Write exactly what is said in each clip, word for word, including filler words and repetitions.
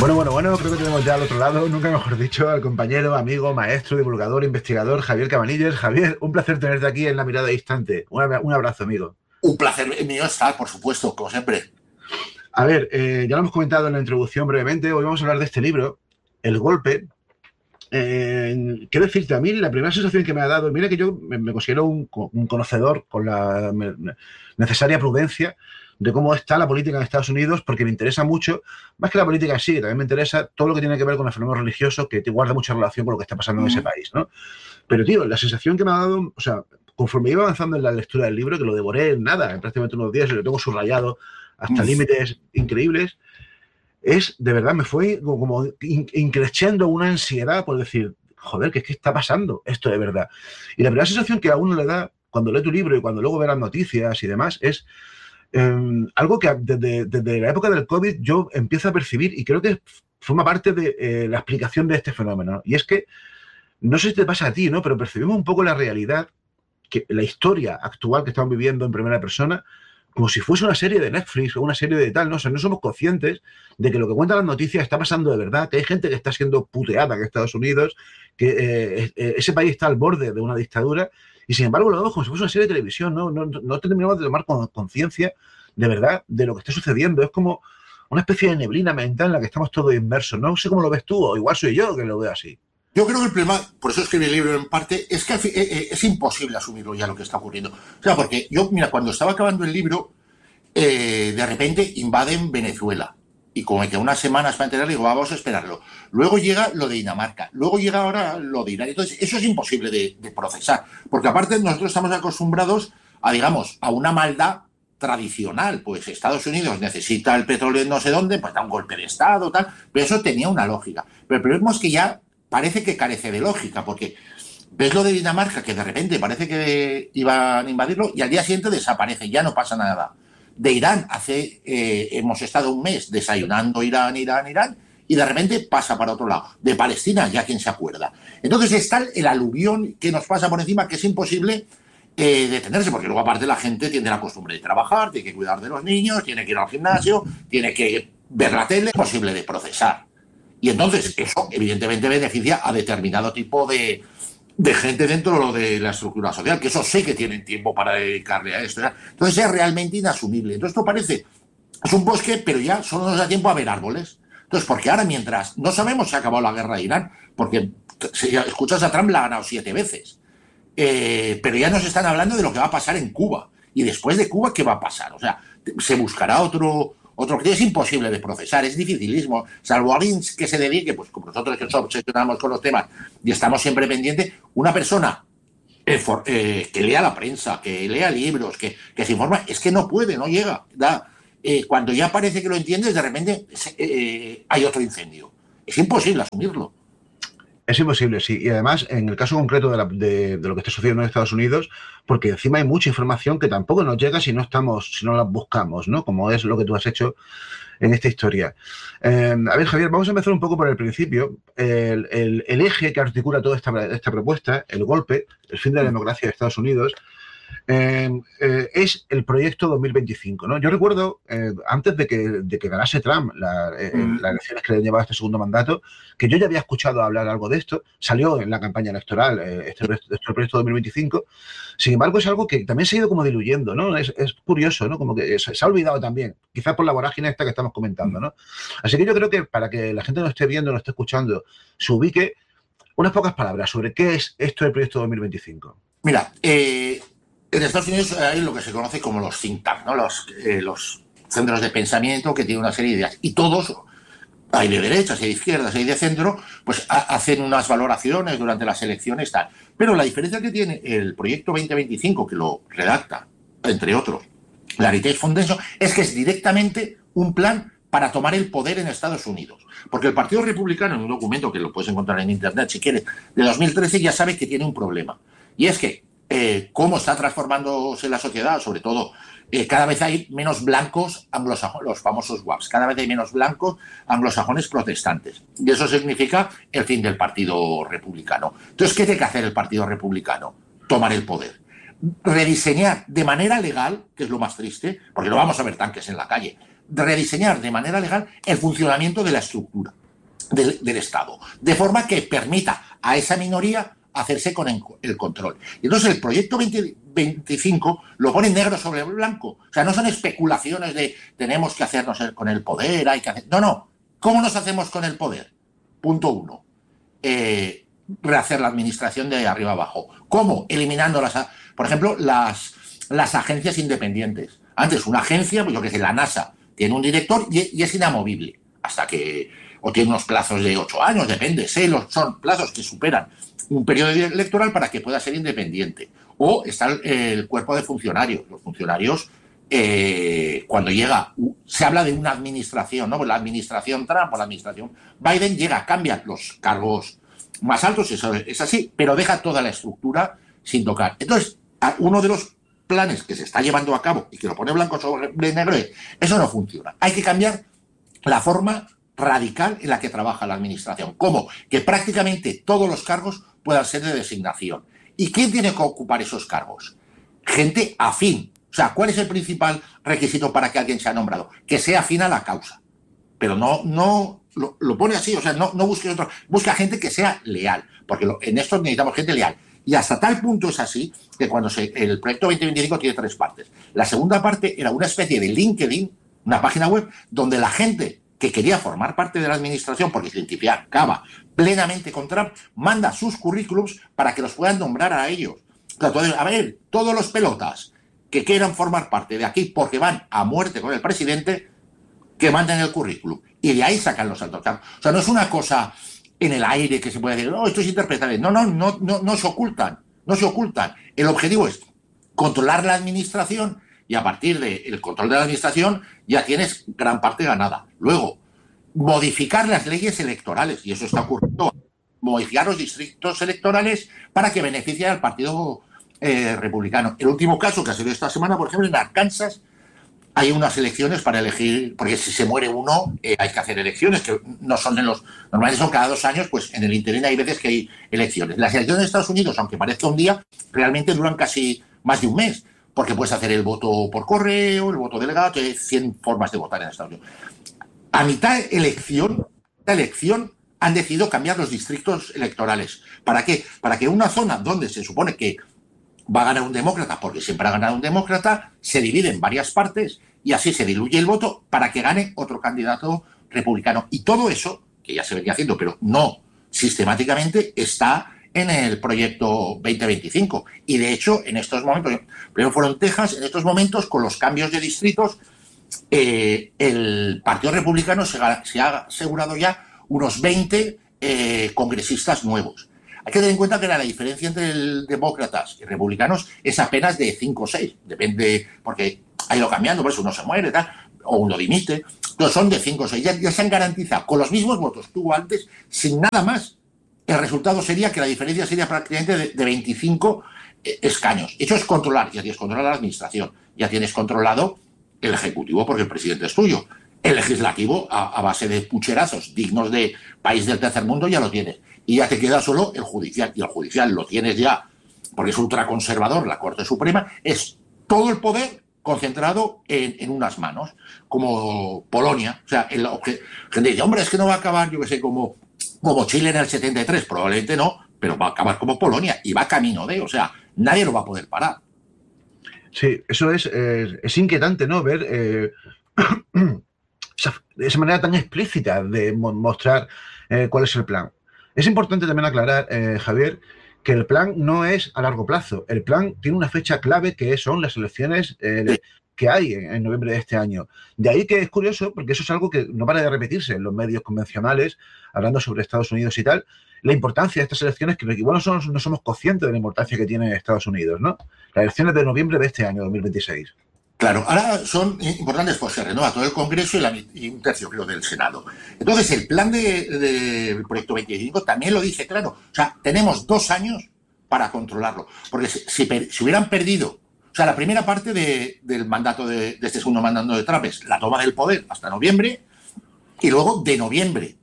Bueno, bueno, bueno, creo que tenemos ya al otro lado, nunca mejor dicho, al compañero, amigo, maestro, divulgador, investigador, Javier Cabanilles. Javier, un placer tenerte aquí en La Mirada Instante. Un, un abrazo, amigo. Un placer mío estar, por supuesto, como siempre. A ver, eh, ya lo hemos comentado en la introducción brevemente, hoy vamos a hablar de este libro, El Golpe. Eh, quiero decirte, a mí la primera sensación que me ha dado, mira que yo me, me considero un, un conocedor con la me, necesaria prudencia de cómo está la política en Estados Unidos, porque me interesa mucho, más que la política en sí, también me interesa todo lo que tiene que ver con el fenómeno religioso, que te guarda mucha relación con lo que está pasando mm. en ese país, ¿no? Pero, tío, la sensación que me ha dado, o sea, conforme iba avanzando en la lectura del libro, que lo devoré en nada, en prácticamente unos días, y lo tengo subrayado hasta mm. límites increíbles, es, de verdad, me fue como, como increciendo una ansiedad por decir, joder, ¿qué es que está pasando esto de verdad? Y la primera sensación que a uno le da cuando lee tu libro y cuando luego ve las noticias y demás es eh, algo que desde, desde la época del COVID yo empiezo a percibir y creo que forma parte de eh, la explicación de este fenómeno. Y es que, no sé si te pasa a ti, ¿no? Pero percibimos un poco la realidad, que la historia actual que estamos viviendo en primera persona, como si fuese una serie de Netflix o una serie de tal, ¿no? O sea, no somos conscientes de que lo que cuentan las noticias está pasando de verdad, que hay gente que está siendo puteada en Estados Unidos, que eh, eh, ese país está al borde de una dictadura, y sin embargo lo vemos como si fuese una serie de televisión, ¿no? No, no terminamos de tomar conciencia de verdad de lo que está sucediendo. Es como una especie de neblina mental en la que estamos todos inmersos. No sé cómo lo ves tú, o igual soy yo que lo veo así. Yo creo que el problema, por eso escribí el libro en parte, es que es imposible asumirlo ya lo que está ocurriendo. O sea, porque yo, mira, cuando estaba acabando el libro, eh, de repente invaden Venezuela. Y como me quedan unas semanas para enterarlo, digo, vamos a esperarlo. Luego llega lo de Dinamarca. Luego llega ahora lo de Irán. Entonces, eso es imposible de, de procesar. Porque aparte nosotros estamos acostumbrados a, digamos, a una maldad tradicional. Pues Estados Unidos necesita el petróleo en no sé dónde, pues da un golpe de Estado, tal. Pero eso tenía una lógica. Pero el problema es que ya parece que carece de lógica, porque ves lo de Dinamarca, que de repente parece que iban a invadirlo y al día siguiente desaparece, ya no pasa nada. De Irán, hace eh, hemos estado un mes desayunando Irán, Irán, Irán, y de repente pasa para otro lado. De Palestina, ya quién se acuerda. Entonces está el aluvión que nos pasa por encima, que es imposible eh, detenerse, porque luego aparte la gente tiene la costumbre de trabajar, tiene que cuidar de los niños, tiene que ir al gimnasio, tiene que ver la tele, es imposible de procesar. Y entonces eso evidentemente beneficia a determinado tipo de, de gente dentro de la estructura social, que eso sí que tienen tiempo para dedicarle a esto. ¿Ya? Entonces es realmente inasumible. Entonces esto parece, es un bosque, pero ya solo nos da tiempo a ver árboles. Entonces, porque ahora mientras no sabemos si ha acabado la guerra de Irán, porque si escuchas a Trump la ha ganado siete veces, eh, pero ya nos están hablando de lo que va a pasar en Cuba. Y después de Cuba, ¿qué va a pasar? O sea, se buscará otro... Otro que es imposible de procesar, es dificilísimo, salvo alguien que se dedique, pues como nosotros que nos obsesionamos con los temas y estamos siempre pendientes, una persona eh, for, eh, que lea la prensa, que lea libros, que, que se informa, es que no puede, no llega. Da, eh, cuando ya parece que lo entiendes, de repente eh, hay otro incendio. Es imposible asumirlo. Es imposible, sí. Y además, en el caso concreto de, la, de, de lo que está sucediendo en Estados Unidos, porque encima hay mucha información que tampoco nos llega si no estamos, si no la buscamos, ¿no? Como es lo que tú has hecho en esta historia. Eh, a ver, Javier, vamos a empezar un poco por el principio. El, el, el eje que articula toda esta, esta propuesta, el golpe, el fin de la democracia de Estados Unidos, Eh, eh, es el proyecto dos mil veinticinco, ¿no? Yo recuerdo, eh, antes de que, de que ganase Trump la, eh, mm. las elecciones que le llevaba este segundo mandato, que yo ya había escuchado hablar algo de esto, salió en la campaña electoral eh, este, este proyecto dos mil veinticinco, sin embargo es algo que también se ha ido como diluyendo, ¿no? Es, es curioso, ¿no? Como que se, se ha olvidado también, quizás por la vorágine esta que estamos comentando, ¿no? Así que yo creo que para que la gente nos esté viendo, nos esté escuchando, se ubique unas pocas palabras sobre qué es esto del proyecto dos mil veinticinco. Mira, eh... en Estados Unidos hay lo que se conoce como los think tanks, ¿no? Los, eh, los centros de pensamiento que tienen una serie de ideas. Y todos, hay de derechas, hay de izquierdas, hay de centro, pues ha, hacen unas valoraciones durante las elecciones, tal. Pero la diferencia que tiene el proyecto veinte veinticinco, que lo redacta, entre otros, la Heritage Foundation, es que es directamente un plan para tomar el poder en Estados Unidos. Porque el Partido Republicano, en un documento que lo puedes encontrar en Internet si quieres, de dos mil trece, ya sabe que tiene un problema. Y es que Eh, cómo está transformándose la sociedad, sobre todo, eh, cada vez hay menos blancos anglosajones, los famosos W A Ps, cada vez hay menos blancos anglosajones protestantes. Y eso significa el fin del Partido Republicano. Entonces, ¿qué tiene que hacer el Partido Republicano? Tomar el poder. Rediseñar de manera legal, que es lo más triste, porque no vamos a ver tanques en la calle, rediseñar de manera legal el funcionamiento de la estructura del, del Estado, de forma que permita a esa minoría hacerse con el control. Y entonces el proyecto veinte veinticinco lo pone negro sobre blanco. O sea, no son especulaciones de tenemos que hacernos con el poder, hay que hacer... No, no. ¿Cómo nos hacemos con el poder? Punto uno. Eh, rehacer la administración de arriba abajo. ¿Cómo? Eliminando, las, por ejemplo, las, las agencias independientes. Antes, una agencia, pues yo qué sé, la NASA, tiene un director y, y es inamovible. Hasta que... O tiene unos plazos de ocho años, depende. Sé, los, son plazos que superan un periodo electoral para que pueda ser independiente. O está el, el cuerpo de funcionarios. Los funcionarios, eh, cuando llega, se habla de una administración, ¿no? Pues la administración Trump o la administración Biden llega, cambia los cargos más altos, eso es así, pero deja toda la estructura sin tocar. Entonces, uno de los planes que se está llevando a cabo y que lo pone blanco sobre negro es, eso no funciona. Hay que cambiar la forma radical en la que trabaja la administración. ¿Cómo? Que prácticamente todos los cargos puedan ser de designación. ¿Y quién tiene que ocupar esos cargos? Gente afín. O sea, ¿cuál es el principal requisito para que alguien sea nombrado? Que sea afín a la causa. Pero no, no lo, lo pone así, o sea, no, no busques otro. Busca gente que sea leal, porque lo, en esto necesitamos gente leal. Y hasta tal punto es así que cuando se, el proyecto veinte veinticinco tiene tres partes. La segunda parte era una especie de LinkedIn, una página web, donde la gente que quería formar parte de la administración porque se identificaba plenamente con Trump, manda sus currículums para que los puedan nombrar a ellos. Entonces, a ver, todos los pelotas que quieran formar parte de aquí porque van a muerte con el presidente, que manden el currículum. Y de ahí sacan los altos cargos. O sea, no es una cosa en el aire que se puede decir, no, esto es interpretable. No, no, no, no, no se ocultan. No se ocultan. El objetivo es controlar la administración y a partir del control de la administración ya tienes gran parte ganada. Luego, modificar las leyes electorales, y eso está ocurriendo, modificar los distritos electorales para que beneficie al Partido eh, Republicano. El último caso que ha sido esta semana, por ejemplo, en Arkansas, hay unas elecciones para elegir, porque si se muere uno, eh, hay que hacer elecciones, que no son en los... Normalmente son cada dos años, pues en el interín hay veces que hay elecciones. Las elecciones de Estados Unidos, aunque parezca un día, realmente duran casi más de un mes, porque puedes hacer el voto por correo, el voto delegado, hay cien formas de votar en Estados Unidos. A mitad de elección, de elección, han decidido cambiar los distritos electorales. ¿Para qué? Para que una zona donde se supone que va a ganar un demócrata, porque siempre ha ganado un demócrata, se divide en varias partes y así se diluye el voto para que gane otro candidato republicano. Y todo eso, que ya se venía haciendo, pero no sistemáticamente, está en el proyecto veinte veinticinco. Y de hecho, en estos momentos, primero fueron Texas, en estos momentos, con los cambios de distritos, eh, el Partido Republicano se, se ha asegurado ya unos veinte eh, congresistas nuevos. Hay que tener en cuenta que la diferencia entre el demócratas y republicanos es apenas de cinco o seis. Depende, porque ha ido cambiando, por eso uno se muere, tal, o uno dimite. Entonces son de cinco o seis. Ya, ya se han garantizado con los mismos votos que hubo antes, sin nada más. El resultado sería que la diferencia sería prácticamente de, de veinticinco eh, escaños. Eso es controlar. Ya tienes controlado la administración. Ya tienes controlado el ejecutivo porque el presidente es tuyo. El legislativo, a, a base de pucherazos dignos de país del tercer mundo, ya lo tienes. Y ya te queda solo el judicial. Y el judicial lo tienes ya, porque es ultraconservador, la Corte Suprema. Es todo el poder concentrado en, en unas manos, como Polonia. O sea, el gente dice, hombre, es que no va a acabar, yo qué sé, como, como Chile en el setenta y tres. Probablemente no, pero va a acabar como Polonia. Y va camino de, o sea, nadie lo va a poder parar. Sí, eso es, eh, es inquietante, ¿no? Ver... Eh... esa, esa manera tan explícita de mo mostrar eh, cuál es el plan. Es importante también aclarar, eh, Javier, que el plan no es a largo plazo. El plan tiene una fecha clave que son las elecciones eh, que hay en, en noviembre de este año. De ahí que es curioso, porque eso es algo que no para de repetirse en los medios convencionales, hablando sobre Estados Unidos y tal, la importancia de estas elecciones, que igual no somos, no somos conscientes de la importancia que tiene Estados Unidos, ¿no? Las elecciones de noviembre de este año, dos mil veintiséis. Claro, ahora son importantes, pues se renueva todo el Congreso y, la, y un tercio, creo, del Senado. Entonces, el plan del de, de proyecto veinticinco también lo dice claro. O sea, tenemos dos años para controlarlo. Porque si, si, si hubieran perdido, o sea, la primera parte de, del mandato de, de este segundo mandato de Trump es la toma del poder hasta noviembre, y luego de noviembre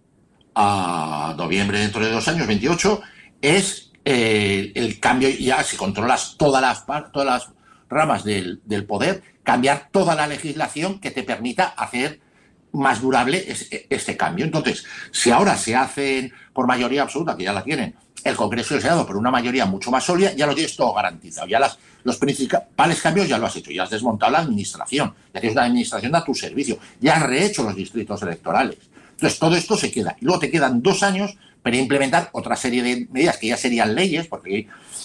a noviembre dentro de dos años, veintiocho, es eh, el cambio, ya si controlas todas las, todas las ramas del, del poder, cambiar toda la legislación que te permita hacer más durable es este cambio. Entonces, si ahora se hacen por mayoría absoluta, que ya la tienen, el Congreso y el Senado, por una mayoría mucho más sólida, ya lo tienes todo garantizado. Ya las, los principales cambios ya lo has hecho. Ya has desmontado la administración. Ya tienes una administración a tu servicio. Ya has rehecho los distritos electorales. Entonces, todo esto se queda. Y luego te quedan dos años para implementar otra serie de medidas que ya serían leyes, porque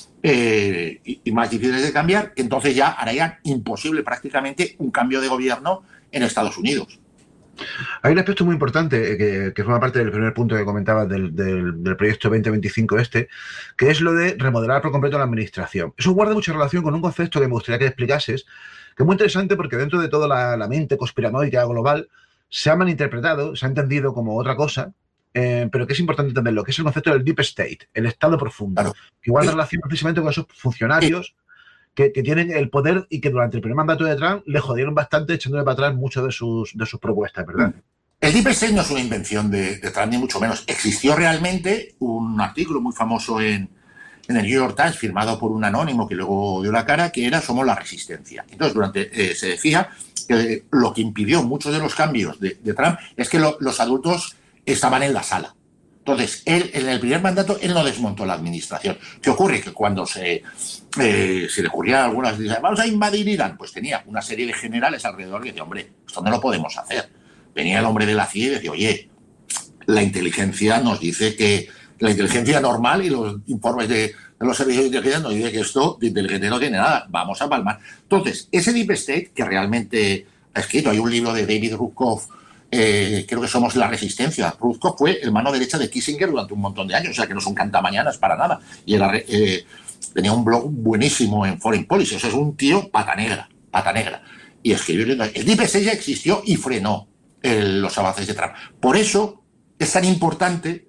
eh, y, y más difíciles de cambiar, que entonces ya harían imposible prácticamente un cambio de gobierno en Estados Unidos. Hay un aspecto muy importante que, que forma parte del primer punto que comentabas del, del, del proyecto veinte veinticinco este, que es lo de remodelar por completo la administración. Eso guarda mucha relación con un concepto que me gustaría que explicases, que es muy interesante porque dentro de toda la, la mente conspiranoica global se ha malinterpretado, se ha entendido como otra cosa, eh, pero que es importante entenderlo, que es el concepto del deep state, el estado profundo, claro, que guarda sí. relación precisamente con esos funcionarios sí. Que, que tienen el poder y que durante el primer mandato de Trump le jodieron bastante echándole para atrás muchas de sus, de sus propuestas, ¿verdad? El Deep State no es una invención de, de Trump, ni mucho menos. Existió realmente un artículo muy famoso en, en el New York Times, firmado por un anónimo que luego dio la cara, que era "Somos la resistencia". Entonces, durante eh, se decía que lo que impidió muchos de los cambios de, de Trump es que lo, los adultos estaban en la sala. Entonces, él, en el primer mandato, él no desmontó la administración. ¿Qué ocurre? Que cuando se, eh, se le ocurrían algunas, vamos a invadir Irán, pues tenía una serie de generales alrededor que decían, hombre, esto no lo podemos hacer. Venía el hombre de la C I A y decía, oye, la inteligencia nos dice que, la inteligencia normal y los informes de, de los servicios de inteligencia nos dice que esto de inteligente no tiene nada, vamos a palmar. Entonces, ese Deep State, que realmente ha escrito, hay un libro de David Rukoff, Eh, creo que somos la resistencia. Ruzko fue el mano derecha de Kissinger durante un montón de años, o sea que no son cantamañanas para nada. Y era, eh, tenía un blog buenísimo en Foreign Policy, o sea, es un tío pata negra, pata negra. Y escribió, el Deep State ya existió y frenó el, los avances de Trump. Por eso es tan importante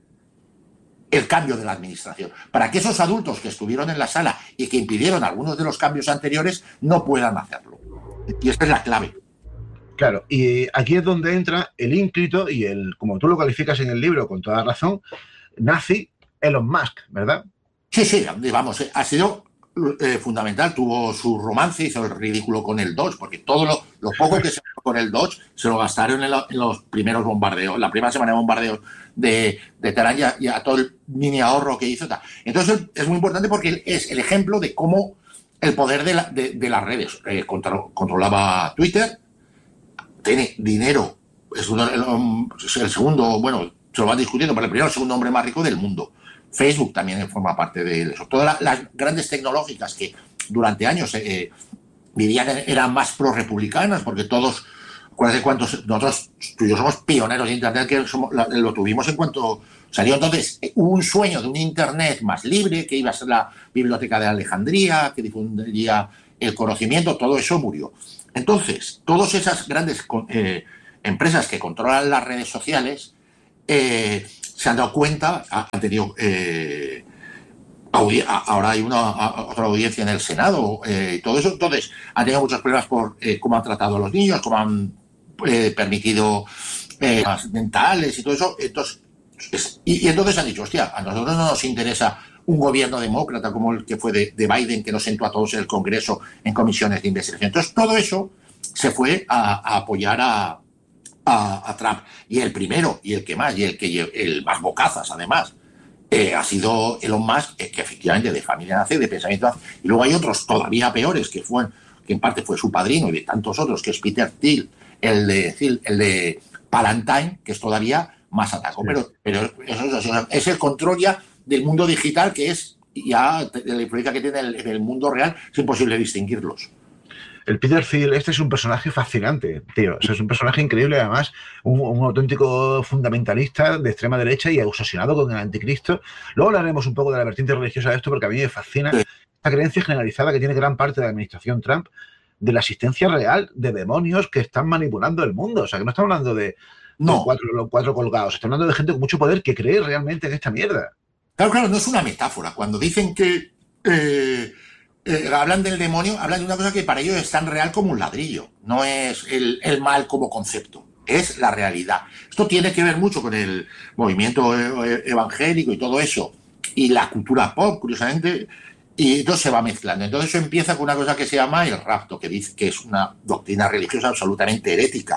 el cambio de la administración, para que esos adultos que estuvieron en la sala y que impidieron algunos de los cambios anteriores no puedan hacerlo. Y esta es la clave. Claro, y aquí es donde entra el ínclito y el, como tú lo calificas en el libro con toda razón, nazi Elon Musk, ¿verdad? Sí, sí, vamos, ha sido eh, fundamental. Tuvo su romance, hizo el ridículo con el Dodge, porque todo lo, lo poco que se hizo con el Dodge se lo gastaron en, la, en los primeros bombardeos, la primera semana de bombardeos de, de Teherán y, y a todo el mini ahorro que hizo. Tal. Entonces es muy importante porque es el ejemplo de cómo el poder de, la, de, de las redes eh, control, controlaba Twitter, tiene dinero, es, uno, es el segundo, bueno, se lo van discutiendo, pero el primero, el segundo hombre más rico del mundo. Facebook también forma parte de eso. Todas la, las grandes tecnológicas que durante años eh, vivían eran más pro-republicanas, porque todos, acuérdate cuántos, nosotros, tú y yo somos pioneros de Internet, que somos, lo tuvimos en cuanto salió. Entonces, hubo un sueño de un Internet más libre, que iba a ser la Biblioteca de Alejandría, que difundiría el conocimiento, todo eso murió. Entonces, todas esas grandes eh, empresas que controlan las redes sociales eh, se han dado cuenta, han tenido, eh, ahora hay una otra audiencia en el Senado eh, y todo eso, entonces han tenido muchos problemas por eh, cómo han tratado a los niños, cómo han eh, permitido eh, mentales y todo eso. Entonces, es, y, y entonces han dicho, hostia, a nosotros no nos interesa un gobierno demócrata como el que fue de, de Biden, que nos sentó a todos en el Congreso en comisiones de investigación. Entonces, todo eso se fue a, a apoyar a, a, a Trump. Y el primero, y el que más, y el que el más bocazas, además, eh, ha sido Elon Musk, eh, que efectivamente de familia nazi, de pensamiento nazi. Y luego hay otros todavía peores, que, fue, que en parte fue su padrino, y de tantos otros, que es Peter Thiel, el de, el de Palantine, que es todavía más ataco. Sí. Pero, pero eso, eso, es el control ya del mundo digital, que es ya de la influencia que tiene en el, el mundo real, es imposible distinguirlos. El Peter Thiel, este es un personaje fascinante, tío. O sea, es un personaje increíble, además, un, un auténtico fundamentalista de extrema derecha y obsesionado con el anticristo. Luego hablaremos un poco de la vertiente religiosa de esto, porque a mí me fascina sí. esta creencia generalizada que tiene gran parte de la administración Trump de la existencia real de demonios que están manipulando el mundo. O sea, que no estamos hablando de, no. de cuatro, los cuatro colgados, estamos hablando de gente con mucho poder que cree realmente en esta mierda. Claro, claro, no es una metáfora. Cuando dicen que eh, eh, hablan del demonio, hablan de una cosa que para ellos es tan real como un ladrillo. No es el, el mal como concepto, es la realidad. Esto tiene que ver mucho con el movimiento evangélico y todo eso, y la cultura pop, curiosamente, y entonces se va mezclando. Entonces eso empieza con una cosa que se llama el rapto, que dice que es una doctrina religiosa absolutamente herética,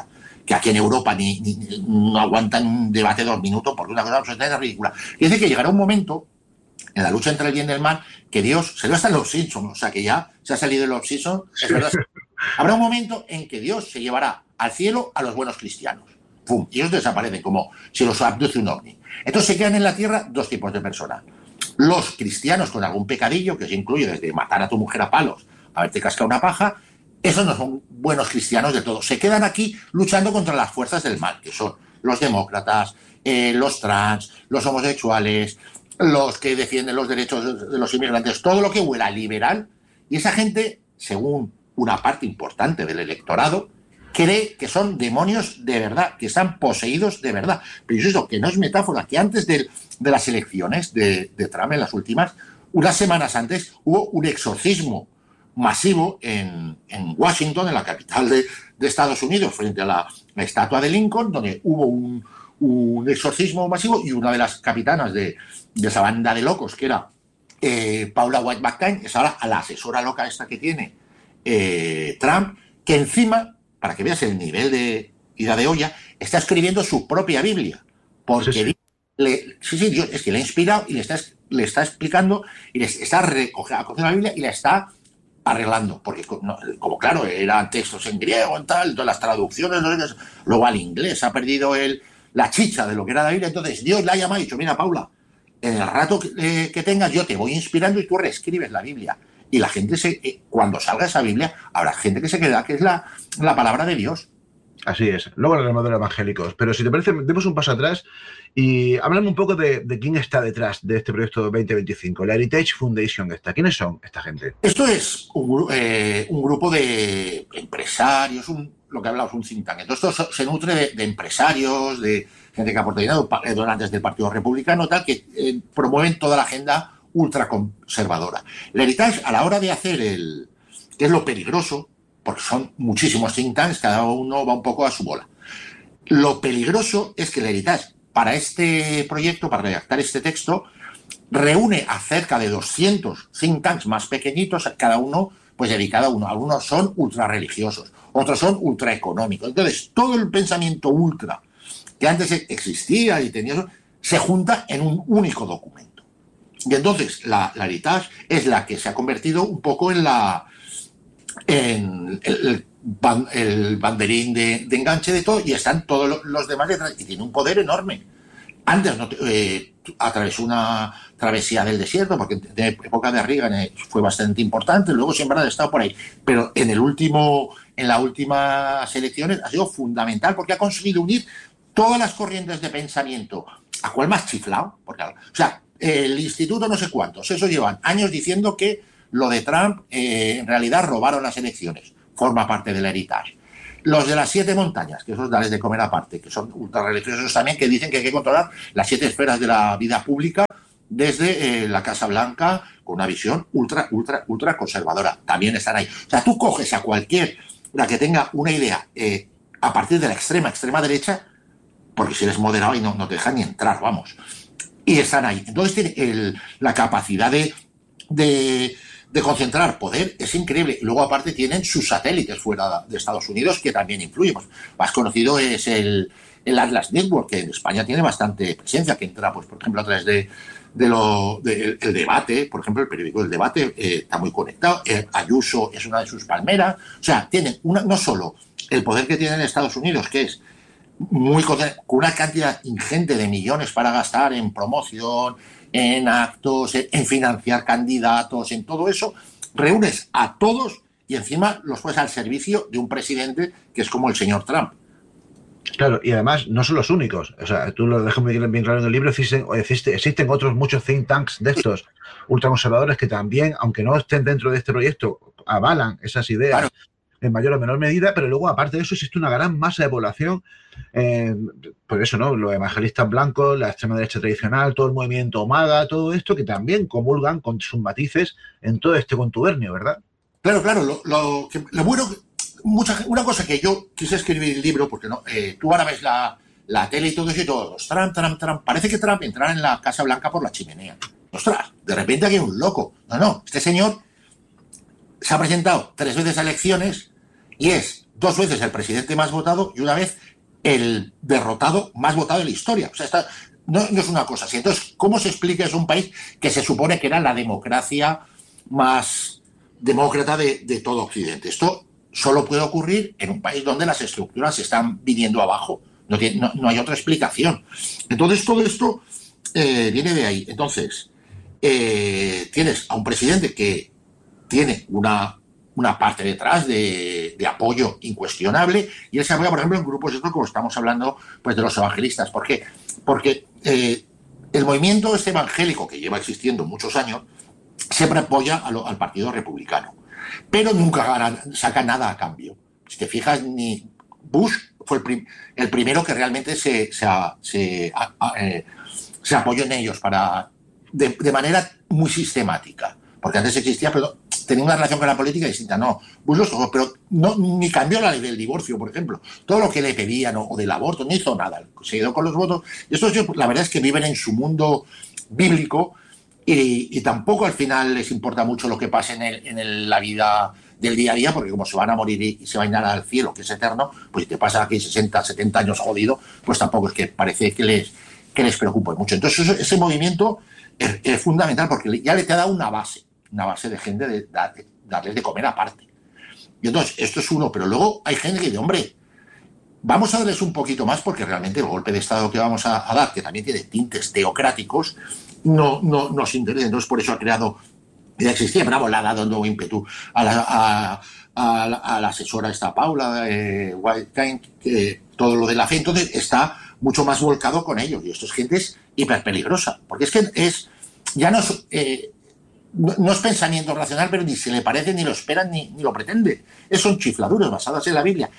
que aquí en Europa ni, ni, ni no aguantan un debate de dos minutos porque es una cosa absolutamente ridícula. Y dice que llegará un momento en la lucha entre el bien y el mal que Dios, se lo hasta en los Simpsons, o sea que ya se ha salido de los Simpsons, es verdad. Habrá un momento en que Dios se llevará al cielo a los buenos cristianos. ¡Pum! Y ellos desaparecen como si los abduce un ovni. Entonces se quedan en la tierra dos tipos de personas. Los cristianos con algún pecadillo, que se incluye desde matar a tu mujer a palos, haberte cascado una paja, esos no son buenos cristianos de todo. Se quedan aquí luchando contra las fuerzas del mal, que son los demócratas, eh, los trans, los homosexuales, los que defienden los derechos de los inmigrantes, todo lo que huela liberal. Y esa gente, según una parte importante del electorado, cree que son demonios de verdad, que están poseídos de verdad. Pero eso que no es metáfora, que antes de, de las elecciones de, de Trump, en las últimas, unas semanas antes, hubo un exorcismo masivo en, en Washington, en la capital de, de Estados Unidos, frente a la, la estatua de Lincoln, donde hubo un, un exorcismo masivo, y una de las capitanas de, de esa banda de locos, que era eh, Paula White McCain, es ahora a la asesora loca esta que tiene eh, Trump, que encima, para que veas el nivel de ida de olla, está escribiendo su propia Biblia, porque sí, sí. Le, sí, sí, Dios, es que le ha inspirado y le está, le está explicando y le está recogiendo la Biblia y la está arreglando, porque no, como claro, eran textos en griego en tal, todas las traducciones, no sé, luego al inglés ha perdido el, la chicha de lo que era la Biblia. Entonces Dios la ha llamado y ha dicho, mira Paula, en el rato que, eh, que tengas yo te voy inspirando y tú reescribes la Biblia. Y la gente, se, eh, cuando salga esa Biblia, habrá gente que se queda, que es la, la palabra de Dios. Así es. Luego hablaremos de los evangélicos. Pero si te parece, demos un paso atrás y hablamos un poco de, de quién está detrás de este proyecto veinte veinticinco, la Heritage Foundation. Esta. ¿Quiénes son esta gente? Esto es un, eh, un grupo de empresarios, un, lo que hablamos, un think tank. Entonces, esto se nutre de, de empresarios, de gente que aporta dinero, donantes del Partido Republicano, tal, que eh, promueven toda la agenda ultraconservadora. La Heritage, a la hora de hacer el... que es lo peligroso, porque son muchísimos think tanks, cada uno va un poco a su bola. Lo peligroso es que la Heritage, para este proyecto, para redactar este texto, reúne a cerca de doscientos think tanks más pequeñitos, cada uno pues dedicado a uno. Algunos son ultra religiosos, otros son ultra económicos. Entonces, todo el pensamiento ultra que antes existía y tenía eso, se junta en un único documento. Y entonces, la, la Heritage es la que se ha convertido un poco en la... en el, el, el banderín de, de enganche de todo, y están todos los demás detrás, y tiene un poder enorme. Antes no, eh, atravesó una travesía del desierto, porque en la época de Reagan eh, fue bastante importante, luego siempre ha estado por ahí, pero en el último, en las últimas elecciones ha sido fundamental, porque ha conseguido unir todas las corrientes de pensamiento. ¿A cuál más chiflado? Porque, o sea, el instituto no sé cuántos, esos llevan años diciendo que lo de Trump, eh, en realidad robaron las elecciones. Forma parte de la Heritage. Los de las siete montañas, que esos dales de comer aparte, que son ultra religiosos también, que dicen que hay que controlar las siete esferas de la vida pública desde eh, la Casa Blanca, con una visión ultra, ultra, ultra conservadora. También están ahí. O sea, tú coges a cualquier, la que tenga una idea eh, a partir de la extrema, extrema derecha, porque si eres moderado y no, no te dejan ni entrar, vamos. Y están ahí. Entonces tiene el, la capacidad de... de de concentrar poder es increíble. Y luego aparte tienen sus satélites fuera de Estados Unidos que también influyen. Pues, más conocido es el, el Atlas Network, que en España tiene bastante presencia, que entra, pues, por ejemplo, a través de, de lo de, el debate, por ejemplo, el periódico del debate eh, está muy conectado. Eh, Ayuso es una de sus palmeras. O sea, tienen una, no solo el poder que tienen en Estados Unidos, que es muy con una cantidad ingente de millones para gastar en promoción, en actos, en financiar candidatos, en todo eso, reúnes a todos y encima los pones al servicio de un presidente que es como el señor Trump. Claro, y además no son los únicos. O sea, tú lo dejas bien, bien claro en el libro, existen, existen, existen otros muchos think tanks de estos ultraconservadores que también, aunque no estén dentro de este proyecto, avalan esas ideas. Claro. En mayor o menor medida, pero luego, aparte de eso, existe una gran masa de población, eh, por eso, ¿no? Los evangelistas blancos, la extrema derecha tradicional, todo el movimiento MAGA, todo esto, que también comulgan con sus matices en todo este contubernio, ¿verdad? Claro, claro. Lo, lo, que, lo bueno, mucha, una cosa que yo quise escribir el libro, porque no, eh, tú ahora ves la, la tele y todo eso y todos, Trump, Trump, Trump, parece que Trump entrara en la Casa Blanca por la chimenea. Ostras, de repente aquí hay un loco. No, no, este señor se ha presentado tres veces a elecciones y es dos veces el presidente más votado y una vez el derrotado más votado de la historia. O sea, está, no, no es una cosa así. Entonces, ¿cómo se explica eso a un país que se supone que era la democracia más demócrata de, de todo Occidente? Esto solo puede ocurrir en un país donde las estructuras se están viniendo abajo. No, tiene, no, no hay otra explicación. Entonces, todo esto eh, viene de ahí. Entonces, eh, tienes a un presidente que tiene una, una parte detrás de, de apoyo incuestionable, y él se apoya, por ejemplo, en grupos estos como estamos hablando, pues, de los evangelistas. ¿Por qué? Porque eh, el movimiento este evangélico, que lleva existiendo muchos años, siempre apoya a lo, al Partido Republicano, pero nunca gana, saca nada a cambio. Si te fijas, ni Bush fue el, prim, el primero que realmente se, se, se, a, a, eh, se apoyó en ellos para, de, de manera muy sistemática. Porque antes existía, pero tenía una relación con la política distinta. No, Bush los tocó, pero no, ni cambió la ley del divorcio, por ejemplo. Todo lo que le pedían, o, o del aborto, no hizo nada. Se quedó con los votos. Y estos, la verdad es que viven en su mundo bíblico, y, y tampoco al final les importa mucho lo que pase en, el, en el, la vida del día a día, porque como se van a morir y, y se van a ir al cielo, que es eterno, pues si te pasa aquí sesenta, setenta años jodido, pues tampoco es que parece que les, que les preocupe mucho. Entonces, ese, ese movimiento es, es fundamental, porque ya le te ha dado una base. Una base de gente de, de, de darles de comer aparte. Y entonces, esto es uno, pero luego hay gente que dice, hombre, vamos a darles un poquito más, porque realmente el golpe de Estado que vamos a, a dar, que también tiene tintes teocráticos, no, no nos interesa. Entonces, por eso ha creado, ya existía, pero vamos, le ha dado un nuevo ímpetu a la, a, a, la, a la asesora esta Paula eh, White, que todo lo de la fe, entonces está mucho más volcado con ellos. Y esto es gente hiper peligrosa, porque es que es, ya no es... Eh, No, no es pensamiento racional, pero ni se le parece, ni lo esperan, ni, ni lo pretende. Es, son chifladuras basadas en la Biblia.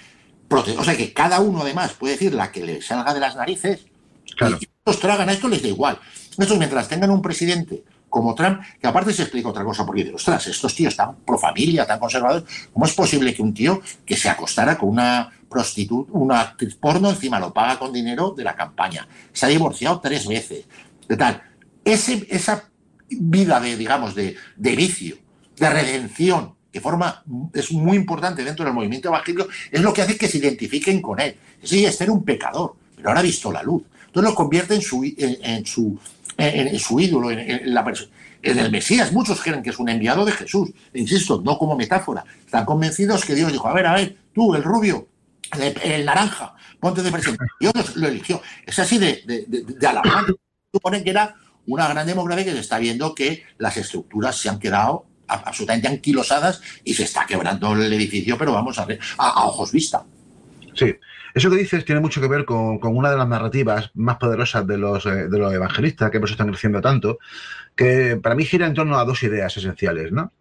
O sea que cada uno, además, puede decir la que le salga de las narices. Claro. Y estos tragan, a esto les da igual. Estos, mientras tengan un presidente como Trump, que aparte se explica otra cosa, porque dice, ostras, estos tíos tan pro familia, tan conservadores, ¿cómo es posible que un tío que se acostara con una prostituta, una actriz porno, encima lo paga con dinero de la campaña? Se ha divorciado tres veces. De tal. Ese, esa vida de, digamos, de, de vicio, de redención, que forma, es muy importante dentro del movimiento evangélico, es lo que hace que se identifiquen con él. Sí, es ser un pecador, pero ahora ha visto la luz. Entonces lo convierte en su, en, en su, en, en su ídolo, en, en, la, en el Mesías. Muchos creen que es un enviado de Jesús. Insisto, no como metáfora. Están convencidos que Dios dijo, a ver, a ver, tú, el rubio, el, el naranja, ponte de presidente. Dios lo eligió. Es así de, de, de, de alarmante. Suponen que era una gran democracia, que se está viendo que las estructuras se han quedado absolutamente anquilosadas y se está quebrando el edificio, pero vamos a ver, a, a ojos vista. Sí, eso que dices tiene mucho que ver con, con una de las narrativas más poderosas de los, eh, de los evangelistas, que por eso están creciendo tanto, que para mí gira en torno a dos ideas esenciales, ¿no?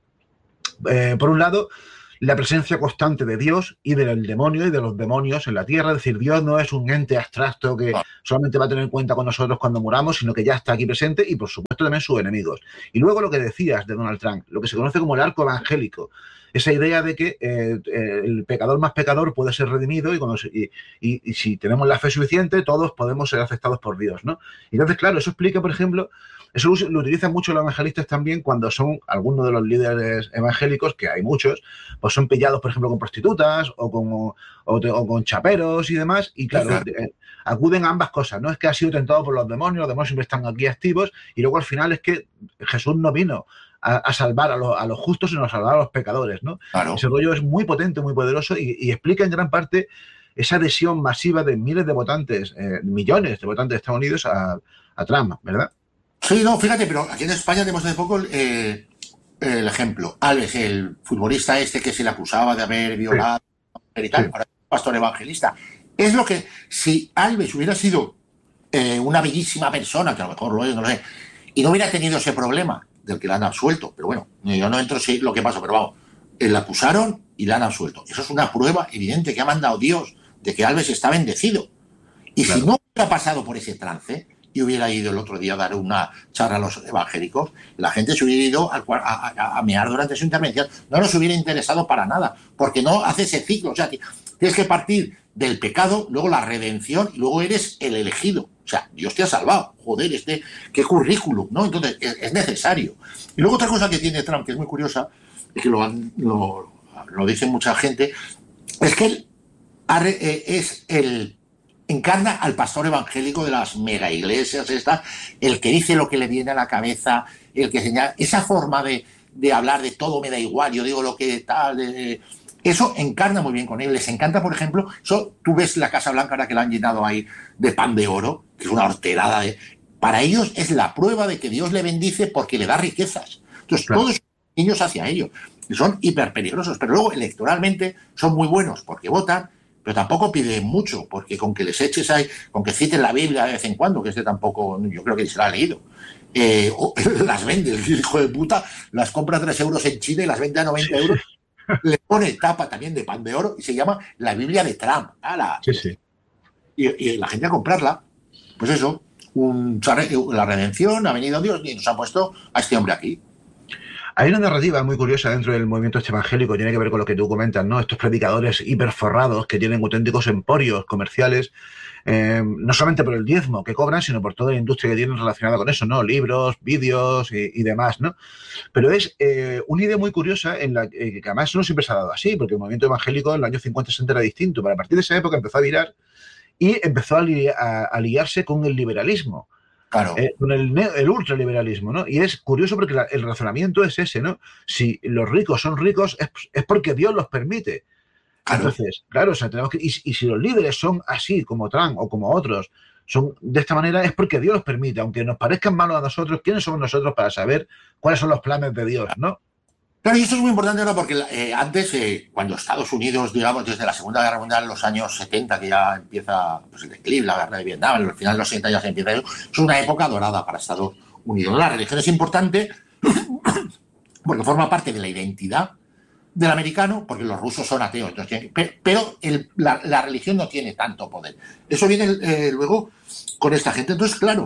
Eh, por un lado, la presencia constante de Dios y del demonio y de los demonios en la tierra. Es decir, Dios no es un ente abstracto que solamente va a tener en cuenta con nosotros cuando muramos, sino que ya está aquí presente, y por supuesto también sus enemigos. Y luego lo que decías de Donald Trump, lo que se conoce como el arco evangélico, esa idea de que eh, el pecador más pecador puede ser redimido, y, cuando se, y, y, y si tenemos la fe suficiente, todos podemos ser aceptados por Dios, ¿no? Y entonces, claro, eso explica, por ejemplo, eso lo utilizan mucho los evangelistas también cuando son algunos de los líderes evangélicos, que hay muchos, pues son pillados, por ejemplo, con prostitutas o con, o, o con chaperos y demás, y claro, eh, acuden a ambas cosas, ¿no? Es que ha sido tentado por los demonios, los demonios siempre están aquí activos, y luego al final es que Jesús no vino a, a salvar a, lo, a los justos, sino a salvar a los pecadores, ¿no? Claro. Ese rollo es muy potente, muy poderoso, y, y explica en gran parte esa adhesión masiva de miles de votantes, eh, millones de votantes de Estados Unidos a, a Trump, ¿verdad? Sí, no, fíjate, pero aquí en España tenemos hace poco eh, el ejemplo. Alves, el futbolista este que se le acusaba de haber violado, sí, y tal, sí, ahora es un pastor evangelista. Es lo que, si Alves hubiera sido eh, una bellísima persona, que a lo mejor lo es, no lo sé, y no hubiera tenido ese problema del que le han absuelto, pero bueno, yo no entro en lo que pasó, pero vamos, le acusaron y le han absuelto. Eso es una prueba evidente que ha mandado Dios de que Alves está bendecido. Y claro, si no hubiera pasado por ese trance y hubiera ido el otro día a dar una charla a los evangélicos, la gente se hubiera ido a, a, a, a mear durante su intervención. No nos hubiera interesado para nada, porque no hace ese ciclo. O sea, tienes que partir del pecado, luego la redención, y luego eres el elegido. O sea, Dios te ha salvado. Joder, este, qué currículum, ¿no? Entonces, es, es necesario. Y luego otra cosa que tiene Trump, que es muy curiosa, y que lo, han, lo, lo dice mucha gente, es que él es el encarna al pastor evangélico de las mega iglesias, esta, el que dice lo que le viene a la cabeza, el que señala, esa forma de, de hablar de todo me da igual, yo digo lo que tal, eh, eso encarna muy bien con él. Les encanta, por ejemplo, eso, tú ves la Casa Blanca ahora que la han llenado ahí de pan de oro, que es una horterada de... Para ellos es la prueba de que Dios le bendice porque le da riquezas. Entonces, claro, todos son niños hacia ellos. Y son hiper peligrosos, pero luego electoralmente son muy buenos porque votan, pero tampoco piden mucho, porque con que les eches ahí, con que citen la Biblia de vez en cuando, que este tampoco, yo creo que ni se la ha leído, eh, o, las vende, el hijo de puta, las compra a tres euros en China y las vende a noventa euros, le pone tapa también de pan de oro y se llama la Biblia de Trump. ¡Hala! Sí, sí. Y, y la gente a comprarla, pues eso, un, la redención, ha venido Dios y nos ha puesto a este hombre aquí. Hay una narrativa muy curiosa dentro del movimiento este evangélico, tiene que ver con lo que tú comentas, ¿no? Estos predicadores hiperforrados que tienen auténticos emporios comerciales, eh, no solamente por el diezmo que cobran, sino por toda la industria que tienen relacionada con eso, ¿no? Libros, vídeos y, y demás, ¿no? Pero es eh, una idea muy curiosa en la eh, que además no siempre se ha dado así, porque el movimiento evangélico en los años cincuenta sesenta era distinto, pero a partir de esa época empezó a virar y empezó a, li a, a liarse con el liberalismo. Claro. Eh, con el, el ultraliberalismo, ¿no? Y es curioso porque la, el razonamiento es ese, ¿no? Si los ricos son ricos es, es porque Dios los permite. Claro. Entonces, claro, o sea, tenemos que, y, y si los líderes son así, como Trump o como otros, son de esta manera, es porque Dios los permite. Aunque nos parezcan malos a nosotros, ¿quiénes somos nosotros para saber cuáles son los planes de Dios, ¿no? Claro, y esto es muy importante ahora porque eh, antes, eh, cuando Estados Unidos, digamos, desde la Segunda Guerra Mundial, en los años setenta, que ya empieza pues, el declive, la guerra de Vietnam, al final de los setenta ya se empieza eso, es una época dorada para Estados Unidos. La religión es importante porque forma parte de la identidad del americano, porque los rusos son ateos, entonces, pero el, la, la religión no tiene tanto poder. Eso viene eh, luego con esta gente. Entonces, claro,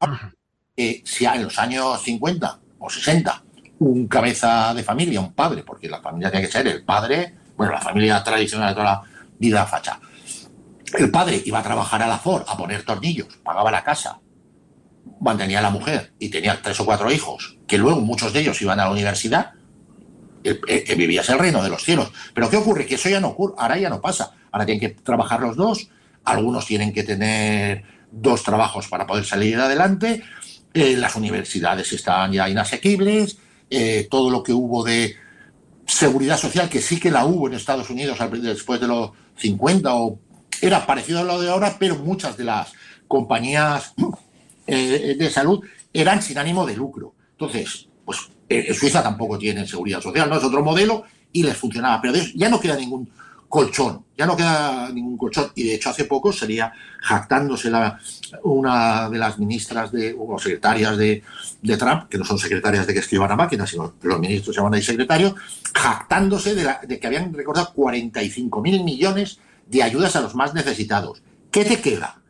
eh, si en los años cincuenta o sesenta un cabeza de familia, un padre, porque la familia tiene que ser el padre, bueno, la familia tradicional de toda la vida facha. El padre iba a trabajar a la Ford, a poner tornillos, pagaba la casa, mantenía a la mujer y tenía tres o cuatro hijos, que luego muchos de ellos iban a la universidad, que vivías el reino de los cielos. Pero ¿qué ocurre? Que eso ya no ocurre, ahora ya no pasa. Ahora tienen que trabajar los dos, algunos tienen que tener dos trabajos para poder salir adelante, eh, las universidades están ya inasequibles, Eh, todo lo que hubo de seguridad social, que sí que la hubo en Estados Unidos después de los cincuenta, o era parecido a lo de ahora, pero muchas de las compañías eh, de salud eran sin ánimo de lucro. Entonces, pues eh, Suiza tampoco tiene seguridad social, ¿no? Es otro modelo y les funcionaba, pero de eso ya no queda ningún colchón, ya no queda ningún colchón. Y de hecho hace poco sería jactándose la, una de las ministras de, o secretarias de, de Trump, que no son secretarias de que escriban a máquina, sino los ministros se llaman ahí secretarios, jactándose de, la, de que habían recordado cuarenta y cinco mil millones de ayudas a los más necesitados. ¿Qué te queda?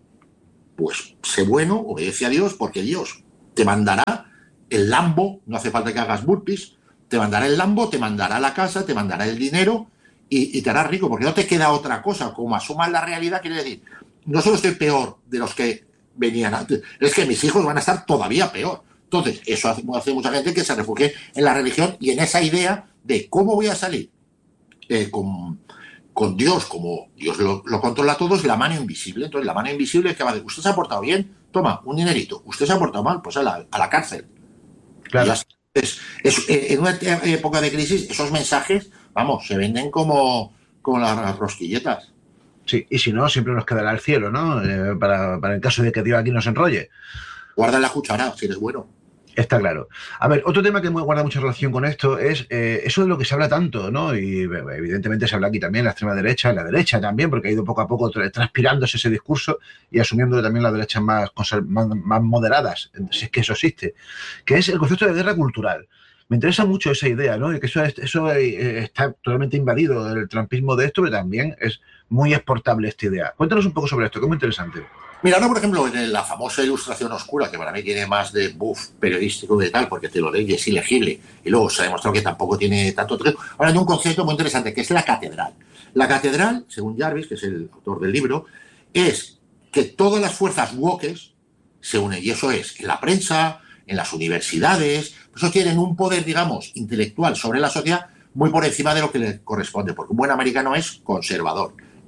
Pues sé bueno, obedece a Dios, porque Dios te mandará el Lambo, no hace falta que hagas burpees, te mandará el Lambo, te mandará la casa, te mandará el dinero, Y, y te harás rico, porque no te queda otra cosa. Como asumas la realidad, quiere decir, no solo estoy peor de los que venían antes, es que mis hijos van a estar todavía peor. Entonces, eso hace, hace mucha gente que se refugie en la religión y en esa idea de cómo voy a salir eh, con, con Dios, como Dios lo, lo controla todo, es la mano invisible. Entonces, la mano invisible es que va a decir, usted se ha portado bien, toma, un dinerito. Usted se ha portado mal, pues a la, a la cárcel. Claro. Es, es, en una época de crisis, esos mensajes, vamos, se venden como, como las rosquilletas. Sí, y si no, siempre nos quedará el cielo, ¿no? Eh, para, para el caso de que Dios aquí nos enrolle. Guarda la cuchara, si eres bueno. Está claro. A ver, otro tema que guarda mucha relación con esto es eh, eso de lo que se habla tanto, ¿no? Y evidentemente se habla aquí también en la extrema derecha, en la derecha también, porque ha ido poco a poco transpirándose ese discurso y asumiendo también las derechas más, más, más moderadas, si es que eso existe, que es el concepto de guerra cultural. Me interesa mucho esa idea, ¿no? De que eso, eso está totalmente invadido, el trumpismo de esto, pero también es muy exportable esta idea. Cuéntanos un poco sobre esto, que es muy interesante. Mira, ahora, por ejemplo, en la famosa Ilustración Oscura, que para mí tiene más de buff periodístico de tal, porque te lo lees y es ilegible, y luego se ha demostrado que tampoco tiene tanto... Ahora hay un concepto muy interesante, que es la catedral. La catedral, según Jarvis, que es el autor del libro, es que todas las fuerzas woke se unen, y eso es en la prensa, en las universidades, eso tienen un poder, digamos, intelectual sobre la sociedad muy por encima de lo que le corresponde, porque un buen americano es conservador,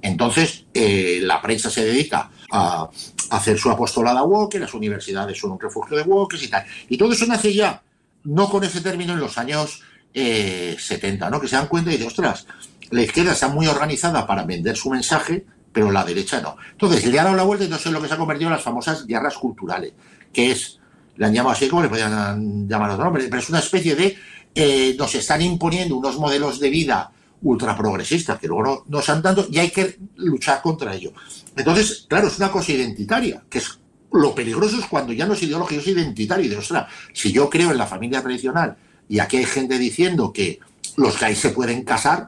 Entonces, eh, la prensa se dedica a, a hacer su apostolada woke, las universidades son un refugio de woke y tal. Y todo eso nace ya, no con ese término, en los años eh, setenta, ¿no? Que se dan cuenta y dicen, ostras, la izquierda está muy organizada para vender su mensaje, pero la derecha no. Entonces, le ha dado la vuelta y entonces es lo que se ha convertido en las famosas guerras culturales, que es, le han llamado así, como le podrían llamar otro nombre, pero es una especie de, eh, nos están imponiendo unos modelos de vida ultraprogresistas, que luego no, no sean tanto, y hay que luchar contra ello. Entonces, claro, es una cosa identitaria, que es lo peligroso es cuando ya no es ideológico, es identitario, y de, ostras, si yo creo en la familia tradicional, y aquí hay gente diciendo que los gays se pueden casar,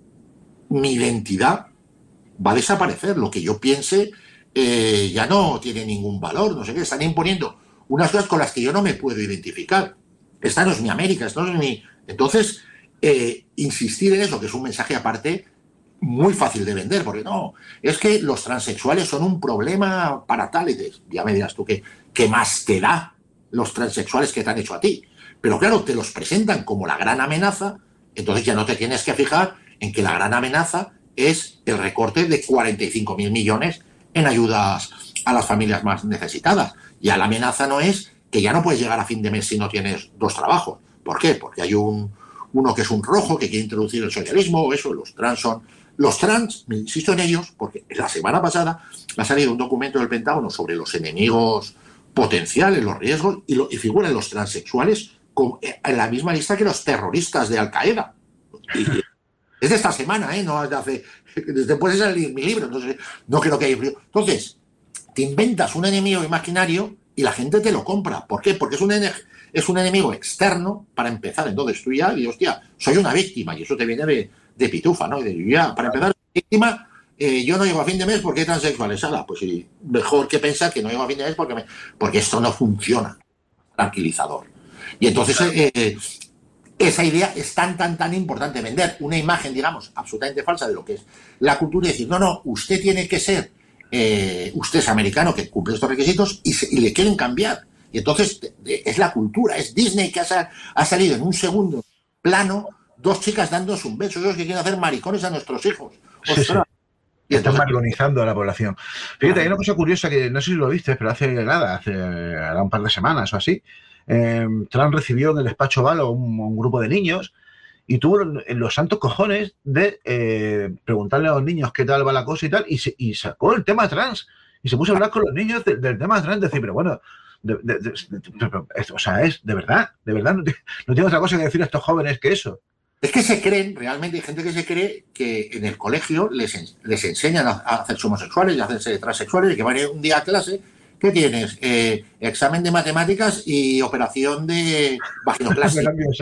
mi identidad va a desaparecer, lo que yo piense eh, ya no tiene ningún valor, no sé qué, están imponiendo unas cosas con las que yo no me puedo identificar. Esta no es mi América, esto no es mi... Entonces, eh, insistir en eso, que es un mensaje aparte muy fácil de vender, porque no, es que los transexuales son un problema para tal, y dices, ya me dirás tú que qué más te da los transexuales que te han hecho a ti. Pero claro, te los presentan como la gran amenaza, entonces ya no te tienes que fijar en que la gran amenaza es el recorte de cuarenta y cinco mil millones en ayudas a las familias más necesitadas. Ya la amenaza no es que ya no puedes llegar a fin de mes si no tienes dos trabajos. ¿Por qué? Porque hay un uno que es un rojo que quiere introducir el socialismo, o eso, los trans son... Los trans, me insisto en ellos, porque la semana pasada ha salido un documento del Pentágono sobre los enemigos potenciales, los riesgos, y, lo, y figuran los transexuales con, en la misma lista que los terroristas de Al-Qaeda. Y, es de esta semana, ¿eh? No es de hace... Después de salir mi libro, entonces no creo que haya... Entonces, te inventas un enemigo imaginario y la gente te lo compra. ¿Por qué? Porque es un, es un enemigo externo, para empezar. Entonces tú ya dices, hostia, soy una víctima, y eso te viene de, de pitufa, ¿no? Y de, ya, para empezar, víctima, eh, yo no llego a fin de mes porque hay transexuales. Ala, pues sí, mejor que pensar que no llego a fin de mes porque, me, porque esto no funciona. Tranquilizador. Y entonces... Eh, esa idea es tan, tan, tan importante, vender una imagen, digamos, absolutamente falsa de lo que es la cultura y decir, no, no, usted tiene que ser, eh, usted es americano que cumple estos requisitos y, se, y le quieren cambiar. Y entonces es la cultura, es Disney que ha, ha salido en un segundo plano dos chicas dándose un beso, esos que quieren hacer maricones a nuestros hijos. Sí, sí. Y están mariconizando a la población. Fíjate, hay una cosa curiosa que no sé si lo viste, pero hace nada, hace ahora un par de semanas o así, Eh, Trump recibió en el despacho Oval a un, un grupo de niños y tuvo los, los santos cojones de eh, preguntarle a los niños qué tal va la cosa y tal, y, se, y sacó el tema trans y se puso a hablar con los niños de, del tema trans, decir, pero bueno, de, de, de, de, de, o sea, es de verdad, de verdad, no, no tiene otra cosa que decir a estos jóvenes que eso. Es que se creen, realmente hay gente que se cree que en el colegio les, les enseñan a, a hacerse homosexuales y a hacerse transexuales, y que van a ir un día a clase. ¿Qué tienes? Eh, examen de matemáticas y operación de vaginoplastia.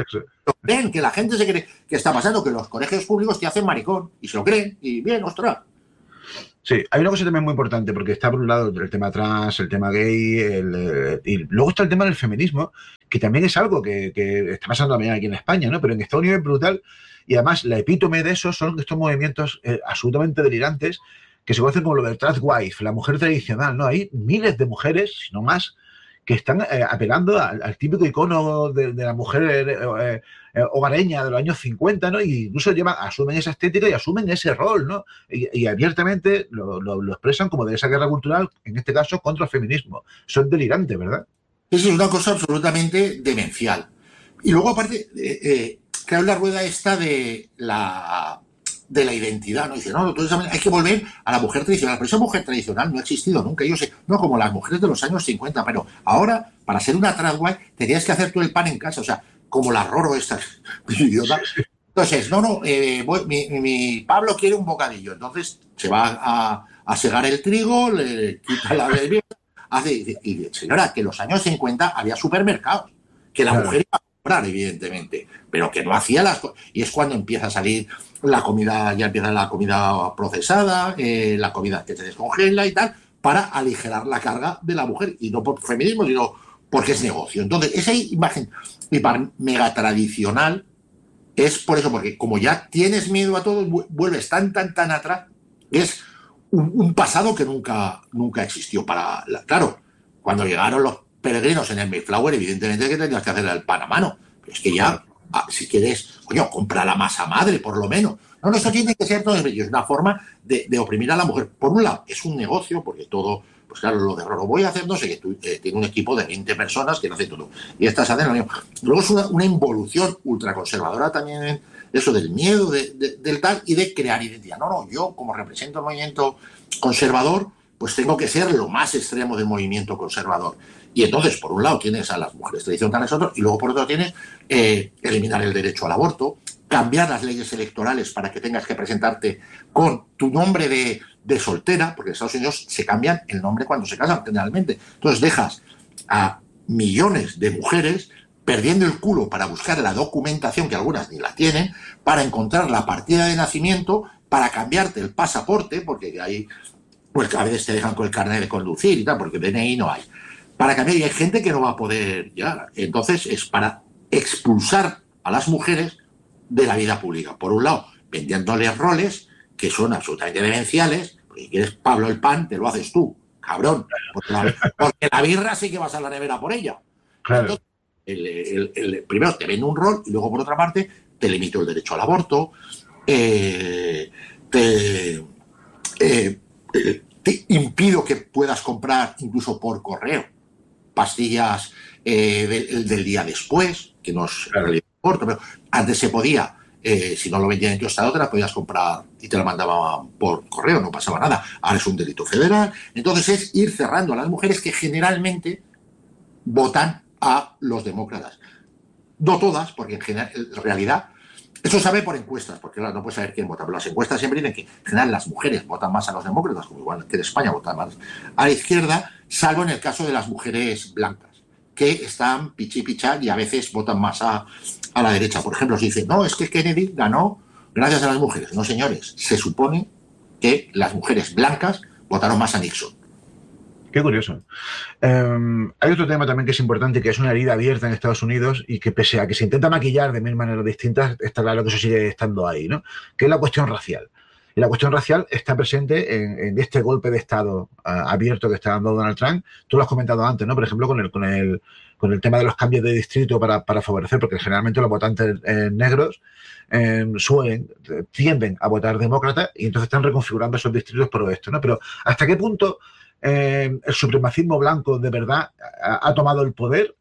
Creen que la gente se cree que está pasando, que los colegios públicos te hacen maricón, y se lo creen, y bien, ostras. Sí, hay una cosa también muy importante, porque está por un lado el tema trans, el tema gay, el, el, y luego está el tema del feminismo, que también es algo que, que está pasando también aquí en España, ¿no? Pero en Estados Unidos es brutal, y además la epítome de eso son estos movimientos eh, absolutamente delirantes, que se conocen como lo del trans wife, la mujer tradicional, ¿no? Hay miles de mujeres, si no más, que están eh, apelando al, al típico icono de, de la mujer eh, eh, hogareña de los años cincuenta, ¿no? Y incluso llevan, asumen esa estética y asumen ese rol, ¿no? Y, y abiertamente lo, lo, lo expresan como de esa guerra cultural, en este caso, contra el feminismo. Eso es delirante, ¿verdad? Eso es una cosa absolutamente demencial. Y luego, aparte, eh, eh, claro, la rueda esta de la... de la identidad, ¿no? Dice, no, entonces hay que volver a la mujer tradicional, pero esa mujer tradicional no ha existido nunca, yo sé, no como las mujeres de los años cincuenta, pero ahora, para ser una trans wife, tenías que hacer tú el pan en casa, o sea, como la Roro esta, idiota. Entonces, no, no, eh, voy, mi, mi Pablo quiere un bocadillo, entonces se va a, a segar el trigo, le quita la bebida, hace, y, y señora, que en los años cincuenta había supermercados, que la claro. mujer iba a comprar, evidentemente, pero que no hacía las cosas, y es cuando empieza a salir la comida, ya empieza la comida procesada, eh, la comida que se descongela y tal, para aligerar la carga de la mujer, y no por feminismo, sino porque es negocio. Entonces, esa imagen mega tradicional es por eso, porque como ya tienes miedo a todo, vuelves tan, tan, tan atrás, es un, un pasado que nunca, nunca existió para... La, claro, cuando llegaron los peregrinos en el Mayflower, evidentemente que tenías que hacer el pan a mano, pero es que ya... Ah, si quieres, coño, compra la masa madre, por lo menos. No, no, esto tiene que ser todo es una forma de, de oprimir a la mujer. Por un lado, es un negocio, porque todo, pues claro, lo de lo voy a hacer, no sé, que tú, eh, tiene un equipo de veinte personas que lo hace todo. Y estas hacen lo mismo. Luego es una, una involución ultraconservadora también, eso del miedo, de, de, del tal, y de crear identidad. No, no, yo como represento el movimiento conservador, pues tengo que ser lo más extremo del movimiento conservador. Y entonces, por un lado, tienes a las mujeres tradicionales, otros, y luego por otro tienes eh, eliminar el derecho al aborto, cambiar las leyes electorales para que tengas que presentarte con tu nombre de, de soltera, porque en Estados Unidos se cambian el nombre cuando se casan generalmente. Entonces dejas a millones de mujeres perdiendo el culo para buscar la documentación, que algunas ni la tienen, para encontrar la partida de nacimiento, para cambiarte el pasaporte, porque ahí pues a veces te dejan con el carnet de conducir y tal, porque D N I no hay. Para cambiar, y hay gente que no va a poder ya. Entonces es para expulsar a las mujeres de la vida pública. Por un lado, vendiéndoles roles que son absolutamente demenciales, porque si quieres Pablo el pan, te lo haces tú, cabrón. Porque la, porque la birra sí que vas a la nevera por ella. Claro. Entonces, el, el, el, primero te vende un rol y luego, por otra parte, te limito el derecho al aborto, eh, te, eh, te impido que puedas comprar incluso por correo pastillas eh, del, del día después, que no es en realidad aborto, pero antes se podía, eh, si no lo vendían en tu estado, te las podías comprar y te la mandaban por correo, no pasaba nada. Ahora es un delito federal. Entonces es ir cerrando a las mujeres que generalmente votan a los demócratas. No todas, porque en, general, en realidad eso se sabe por encuestas, porque claro, no puedes saber quién vota, pero las encuestas siempre dicen que en general las mujeres votan más a los demócratas, como igual que en España votan más a la izquierda, salvo en el caso de las mujeres blancas, que están pichi pichar y a veces votan más a, a la derecha. Por ejemplo, se dice, no, es que Kennedy ganó gracias a las mujeres. No, señores, se supone que las mujeres blancas votaron más a Nixon. Qué curioso. Um, hay otro tema también que es importante, que es una herida abierta en Estados Unidos y que pese a que se intenta maquillar de mil maneras distintas, está claro que eso sigue estando ahí, ¿no? Que es la cuestión racial. Y la cuestión racial está presente en, en este golpe de Estado uh, abierto que está dando Donald Trump. Tú lo has comentado antes, ¿no? Por ejemplo, con el, con el, con el tema de los cambios de distrito para, para favorecer, porque generalmente los votantes eh, negros eh, suelen, tienden a votar demócrata y entonces están reconfigurando esos distritos por esto, ¿no? Pero ¿hasta qué punto eh, el supremacismo blanco de verdad ha, ha tomado el poder?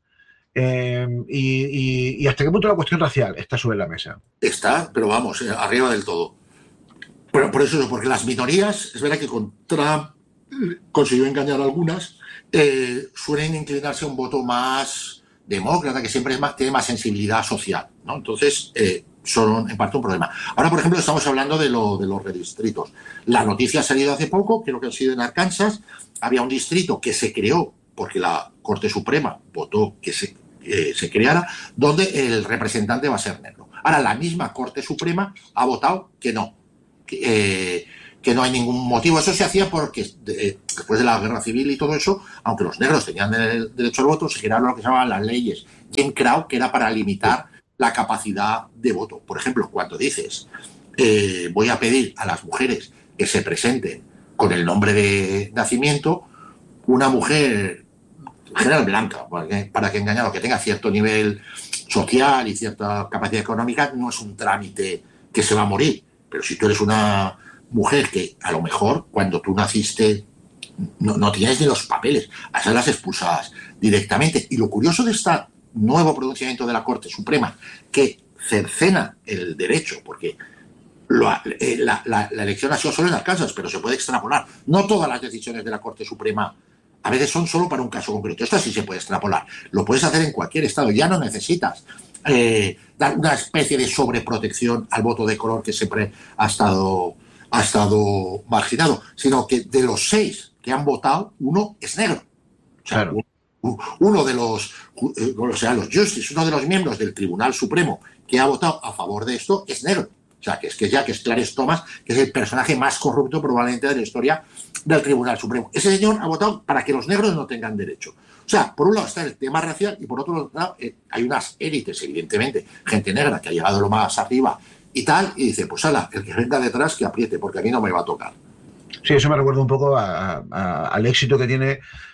Eh, y, y, y hasta qué punto la cuestión racial está sobre la mesa? Está, pero vamos, eh, arriba del todo. Pero por eso, porque las minorías, es verdad que con Trump consiguió engañar a algunas, eh, suelen inclinarse a un voto más demócrata, que siempre es más, tiene más sensibilidad social, ¿no? Entonces, eh, son en parte un problema. Ahora, por ejemplo, estamos hablando de, lo, de los redistritos. La noticia ha salido hace poco, creo que ha sido en Arkansas, había un distrito que se creó porque la Corte Suprema votó que se, eh, se creara, donde el representante va a ser negro. Ahora, la misma Corte Suprema ha votado que no, que, eh, que no hay ningún motivo. Eso se hacía porque eh, después de la guerra civil y todo eso, aunque los negros tenían el derecho al voto, se crearon lo que se llamaban las leyes Jim Crow, que era para limitar la capacidad de voto. Por ejemplo, cuando dices eh, voy a pedir a las mujeres que se presenten con el nombre de nacimiento, una mujer en general blanca, para que engañado, que tenga cierto nivel social y cierta capacidad económica, no es un trámite que se va a morir. Pero si tú eres una mujer que a lo mejor cuando tú naciste no, no tienes ni los papeles, a esas las expulsadas directamente. Y lo curioso de este nuevo pronunciamiento de la Corte Suprema, que cercena el derecho, porque lo, eh, la, la, la elección ha sido solo en Arkansas, pero se puede extrapolar. No todas las decisiones de la Corte Suprema a veces son solo para un caso concreto. Esta sí se puede extrapolar. Lo puedes hacer en cualquier estado. Ya no necesitas eh, dar una especie de sobreprotección al voto de color que siempre ha estado, ha estado marginado, sino que de los seis que han votado, uno es negro. O sea, claro. uno, uno de los, eh, o sea, los justices, uno de los miembros del Tribunal Supremo que ha votado a favor de esto es negro. O sea, que es que ya que es Clarence Thomas, que es el personaje más corrupto probablemente de la historia del Tribunal Supremo. Ese señor ha votado para que los negros no tengan derecho. O sea, por un lado está el tema racial y por otro lado eh, hay unas élites, evidentemente, gente negra que ha llegado lo más arriba y tal, y dice, pues ala, el que venga detrás que apriete, porque a mí no me va a tocar. Sí, eso me recuerda un poco a, a, al éxito que tiene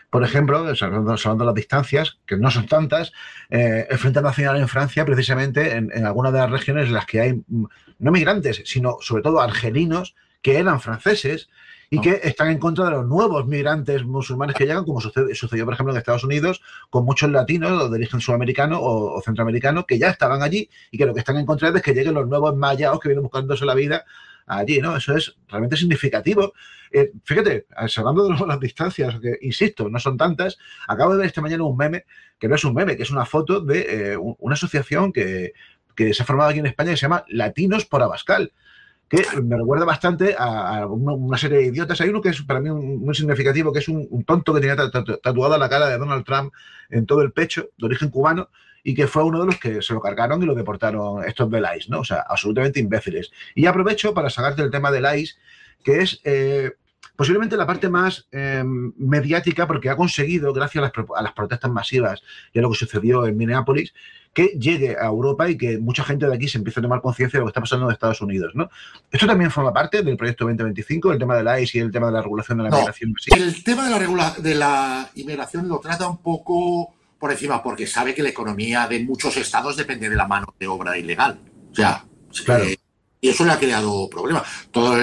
por ejemplo, salvando, salvando las distancias, que no son tantas, eh, el Frente Nacional en Francia, precisamente en, en algunas de las regiones en las que hay no migrantes, sino sobre todo argelinos que eran franceses y ¿no? que están en contra de los nuevos migrantes musulmanes que llegan, como sucede, sucedió, por ejemplo, en Estados Unidos, con muchos latinos de origen sudamericano o, o centroamericano que ya estaban allí y que lo que están en contra es que lleguen los nuevos mayaos que vienen buscándose la vida allí, ¿no? Eso es realmente significativo. Eh, fíjate, salvando de las distancias, que insisto, no son tantas, acabo de ver esta mañana un meme, que no es un meme, que es una foto de eh, una asociación que, que se ha formado aquí en España que se llama Latinos por Abascal, que me recuerda bastante a, a una, una serie de idiotas. Hay uno que es para mí muy significativo, que es un, un tonto que tenía tatuada la cara de Donald Trump en todo el pecho, de origen cubano, y que fue uno de los que se lo cargaron y lo deportaron estos del ICE, ¿no? O sea, absolutamente imbéciles. Y aprovecho para sacarte el tema del ICE, que es eh, posiblemente la parte más eh, mediática, porque ha conseguido, gracias a las, a las protestas masivas y a lo que sucedió en Minneapolis, que llegue a Europa y que mucha gente de aquí se empiece a tomar conciencia de lo que está pasando en Estados Unidos, ¿no? Esto también forma parte del proyecto veinte veinticinco, el tema del ICE y el tema de la regulación de la No, migración. ¿Sí? El tema de la, regula de la inmigración lo trata un poco por encima, porque sabe que la economía de muchos estados depende de la mano de obra ilegal. O sea, claro. eh, y eso le ha creado problemas. Todos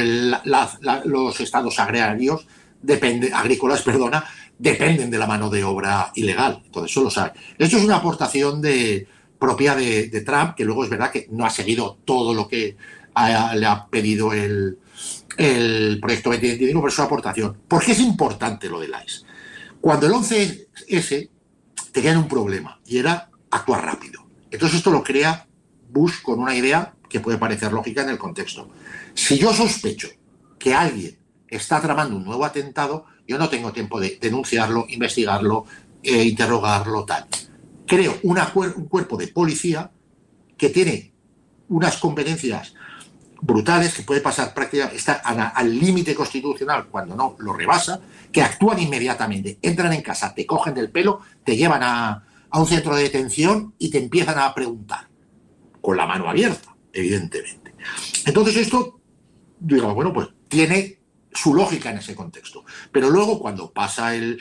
los estados agrarios, depende, agrícolas, perdona, dependen de la mano de obra ilegal. Entonces, eso lo sabe. Esto es una aportación de, propia de, de Trump, que luego es verdad que no ha seguido todo lo que ha, le ha pedido el, el proyecto veinte veinticinco, pero es una aportación. ¿Por qué es importante lo del ICE? Cuando el once ese tenían un problema y era actuar rápido. Entonces esto lo crea Bush con una idea que puede parecer lógica en el contexto. Si yo sospecho que alguien está tramando un nuevo atentado, yo no tengo tiempo de denunciarlo, investigarlo, eh, interrogarlo, tal. Creo una, un cuerpo de policía que tiene unas competencias brutales, que puede pasar prácticamente, está al límite constitucional cuando no lo rebasa, que actúan inmediatamente, entran en casa, te cogen del pelo, te llevan a, a un centro de detención y te empiezan a preguntar, con la mano abierta, evidentemente. Entonces esto, digamos, bueno, pues tiene su lógica en ese contexto. Pero luego cuando pasa el,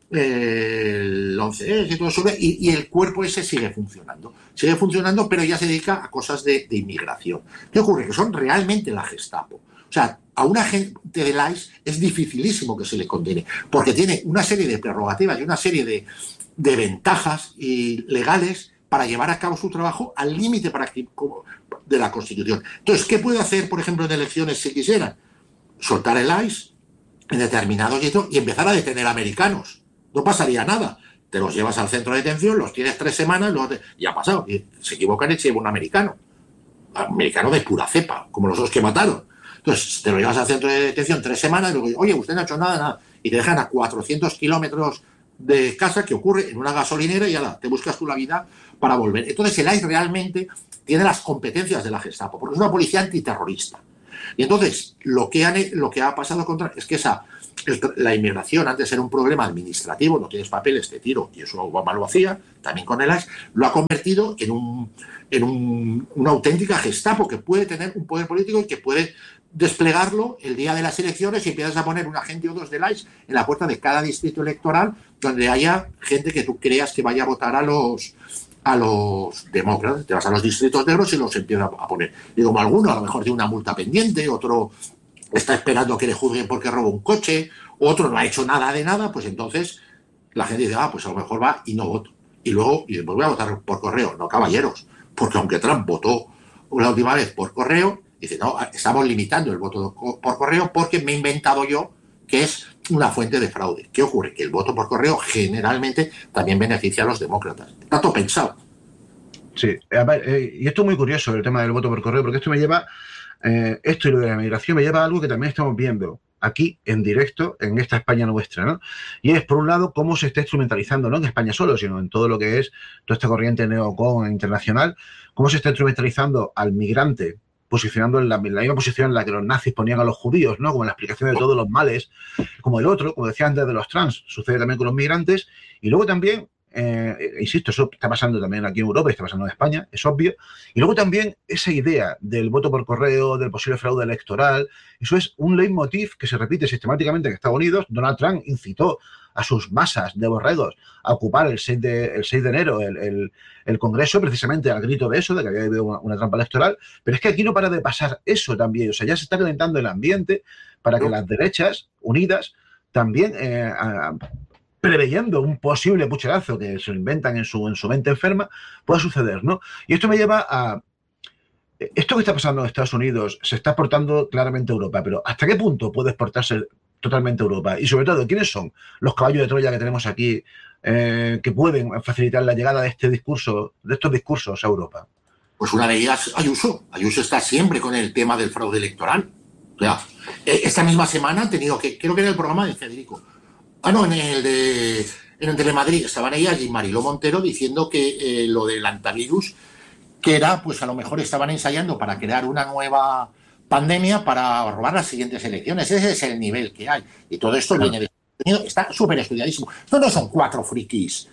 el once ese y todo eso, y, y el cuerpo ese sigue funcionando. Sigue funcionando, pero ya se dedica a cosas de, de inmigración. ¿Qué ocurre? Que son realmente la Gestapo. O sea, a un agente del ICE es dificilísimo que se le condene, porque tiene una serie de prerrogativas y una serie de, de ventajas y legales para llevar a cabo su trabajo al límite de la Constitución. Entonces, ¿qué puede hacer, por ejemplo, en elecciones si quisieran? Soltar el ICE en determinados hitos y empezar a detener americanos. No pasaría nada. Te los llevas al centro de detención, los tienes tres semanas, luego te... y ha pasado. Y se equivocan y se lleva un americano. Americano de pura cepa, como los dos que mataron. Entonces, te lo llevas al centro de detención tres semanas y luego, oye, usted no ha hecho nada, nada. Y te dejan a cuatrocientos kilómetros de casa, que ocurre en una gasolinera, y ya te buscas tú la vida para volver. Entonces, el ICE realmente tiene las competencias de la Gestapo, porque es una policía antiterrorista. Y entonces, lo que, han, lo que ha pasado contra es que esa, la inmigración antes era un problema administrativo, no tienes papeles, te tiro, y eso Obama lo hacía, también con el ICE, lo ha convertido en, un, en un, una auténtica Gestapo que puede tener un poder político y que puede desplegarlo el día de las elecciones y empiezas a poner un agente o dos del ICE en la puerta de cada distrito electoral donde haya gente que tú creas que vaya a votar a los a los demócratas. Te vas a los distritos negros y los empiezas a poner. Y como alguno a lo mejor tiene una multa pendiente, otro está esperando que le juzguen porque robó un coche, otro no ha hecho nada de nada, pues entonces la gente dice, ah, pues a lo mejor va y no voto. Y luego, y después voy a votar por correo. No, caballeros, porque aunque Trump votó la última vez por correo, dice, no, estamos limitando el voto por correo porque me he inventado yo que es una fuente de fraude. ¿Qué ocurre? Que el voto por correo generalmente también beneficia a los demócratas. Está todo pensado. Sí, a ver, eh, y esto es muy curioso, el tema del voto por correo, porque esto me lleva, eh, esto y lo de la migración me lleva a algo que también estamos viendo aquí en directo en esta España nuestra, ¿no? Y es, por un lado, cómo se está instrumentalizando, no en España solo, sino en todo lo que es toda esta corriente neocon internacional, cómo se está instrumentalizando al migrante, posicionando en la, en la misma posición en la que los nazis ponían a los judíos, ¿no? Como en la explicación de todos los males, como el otro, como decía antes de los trans, sucede también con los migrantes, y luego también eh, insisto, eso está pasando también aquí en Europa, está pasando en España, es obvio. Y luego también esa idea del voto por correo, del posible fraude electoral, eso es un leitmotiv que se repite sistemáticamente en Estados Unidos. Donald Trump incitó a sus masas de borregos a ocupar el seis de, el seis de enero el, el, el Congreso, precisamente al grito de eso, de que había habido una, una trampa electoral. Pero es que aquí no para de pasar eso también. O sea, ya se está calentando el ambiente para que las derechas unidas también, eh, a, preveyendo un posible pucherazo que se inventan en su, en su mente enferma, pueda suceder, ¿no? Y esto me lleva a... Esto que está pasando en Estados Unidos se está exportando claramente a Europa, pero ¿hasta qué punto puede exportarse totalmente a Europa? Y sobre todo, ¿quiénes son los caballos de Troya que tenemos aquí eh, que pueden facilitar la llegada de este discurso, de estos discursos a Europa? Pues una de ellas, Ayuso. Ayuso está siempre con el tema del fraude electoral. O sea, esta misma semana han tenido que, creo que era el programa de Federico, ah no, en el de en el Telemadrid, estaban ellas y Mariló Montero diciendo que eh, lo del antivirus, que era, pues a lo mejor estaban ensayando para crear una nueva pandemia para robar las siguientes elecciones. Ese es el nivel que hay. Y todo esto viene de Estados Unidos, está súper estudiadísimo. Esto no son cuatro frikis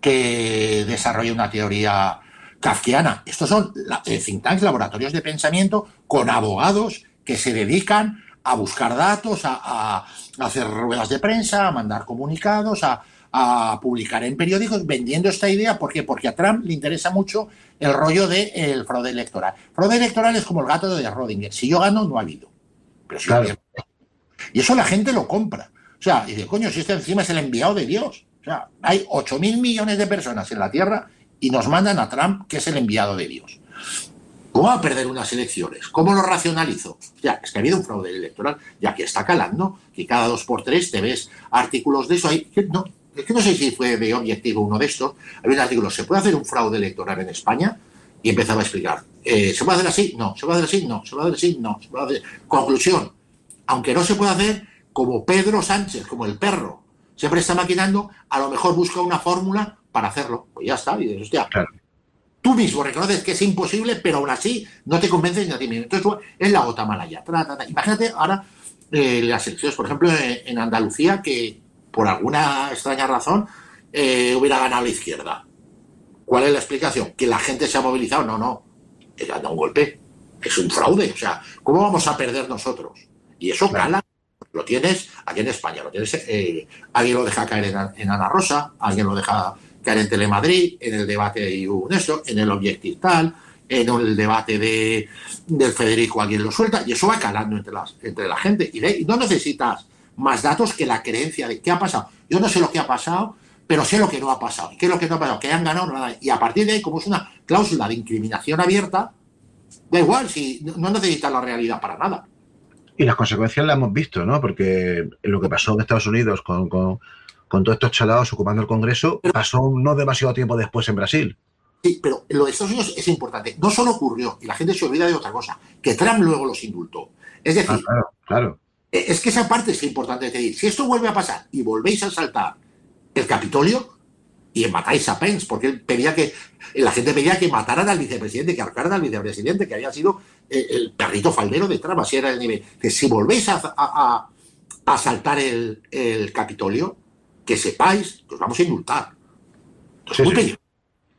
que desarrollan una teoría kafkiana. Estos son think tanks, laboratorios de pensamiento con abogados que se dedican a buscar datos, a, a, a hacer ruedas de prensa, a mandar comunicados, a, a publicar en periódicos vendiendo esta idea. ¿Por qué? Porque a Trump le interesa mucho el rollo del fraude electoral. Fraude electoral es como el gato de Schrödinger. Si yo gano, no ha habido. Pero si claro. yo pierdo. Y eso la gente lo compra. O sea, dice, coño, si este encima es el enviado de Dios. O sea, hay ocho mil millones de personas en la Tierra y nos mandan a Trump, que es el enviado de Dios. ¿Cómo va a perder unas elecciones? ¿Cómo lo racionalizo? Ya, es que ha habido un fraude electoral, ya que está calando, que cada dos por tres te ves artículos de eso. Hay, que no, es que no sé si fue de Objetivo uno de estos. Había un artículo, ¿se puede hacer un fraude electoral en España? Y empezaba a explicar, eh, ¿se puede hacer así? No. ¿Se puede hacer así? No. ¿Se puede hacer así? No. ¿Se puede hacer? Conclusión, aunque no se puede hacer, como Pedro Sánchez, como el perro, siempre está maquinando, a lo mejor busca una fórmula para hacerlo. Pues ya está, y dices, hostia, claro. Tú mismo reconoces que es imposible, pero aún así no te convences ni a ti mismo. Entonces es la gota mala ya. Imagínate ahora eh, las elecciones, por ejemplo, en Andalucía, que por alguna extraña razón eh, hubiera ganado la izquierda. ¿Cuál es la explicación? Que la gente se ha movilizado. No, no. Es dado un golpe. Es un fraude. O sea, ¿cómo vamos a perder nosotros? Y eso cala. Lo tienes aquí en España. Lo tienes. Eh, alguien lo deja caer en, en Ana Rosa. Alguien lo deja caer en Telemadrid, en el debate de UNESCO, en el Objective tal, en el debate de, del Federico alguien lo suelta, y eso va calando entre, las, entre la gente. Y, de, y no necesitas más datos que la creencia de qué ha pasado. Yo no sé lo que ha pasado, pero sé lo que no ha pasado. ¿Y qué es lo que no ha pasado? Que hayan ganado nada. Y a partir de ahí, como es una cláusula de incriminación abierta, da igual, si no necesitas la realidad para nada. Y las consecuencias las hemos visto, ¿no? Porque lo que pasó en Estados Unidos con... con... con todos estos chalados ocupando el Congreso, pero, pasó no demasiado tiempo después en Brasil. Sí, pero lo de Estados Unidos es importante. No solo ocurrió, y la gente se olvida de otra cosa, que Trump luego los indultó. Es decir, ah, claro, claro. es que esa parte es importante. Es decir, si esto vuelve a pasar y volvéis a asaltar el Capitolio y matáis a Pence, porque él pedía que, la gente pedía que mataran al vicepresidente, que ahorcaran al vicepresidente, que había sido el perrito faldero de Trump, así era el nivel. Que si volvéis a, a, a, a asaltar el, el Capitolio, que sepáis que os vamos a indultar. Entonces, sí, es muy sí. peligroso.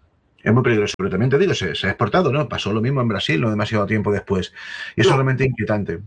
Es muy peligroso, pero también te digo, se, se ha exportado, ¿no? Pasó lo mismo en Brasil, no demasiado tiempo después. Y eso no. es realmente inquietante.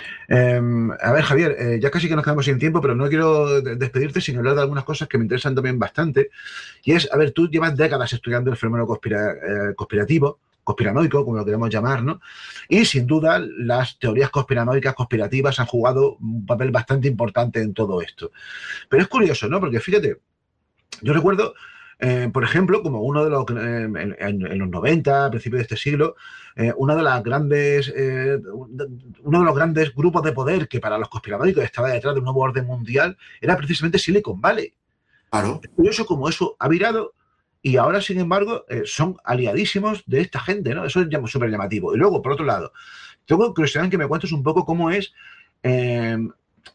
Eh, a ver, Javier, eh, ya casi que nos quedamos sin tiempo, pero no quiero despedirte sin hablar de algunas cosas que me interesan también bastante. Y es, a ver, tú llevas décadas estudiando el fenómeno conspira, eh, conspirativo, conspiranoico, como lo queremos llamar, ¿no? Y sin duda las teorías conspiranoicas, conspirativas han jugado un papel bastante importante en todo esto. Pero es curioso, ¿no? Porque fíjate, yo recuerdo, eh, por ejemplo, como uno de los, eh, en, en, en los noventa, a principios de este siglo, eh, una de las grandes, eh, uno de los grandes grupos de poder que para los conspiranoicos estaba detrás de un nuevo orden mundial era precisamente Silicon Valley. Claro. Es curioso como eso ha virado. Y ahora, sin embargo, eh, son aliadísimos de esta gente, ¿no? Eso es súper llamativo. Y luego, por otro lado, tengo curiosidad en que me cuentes un poco cómo es eh,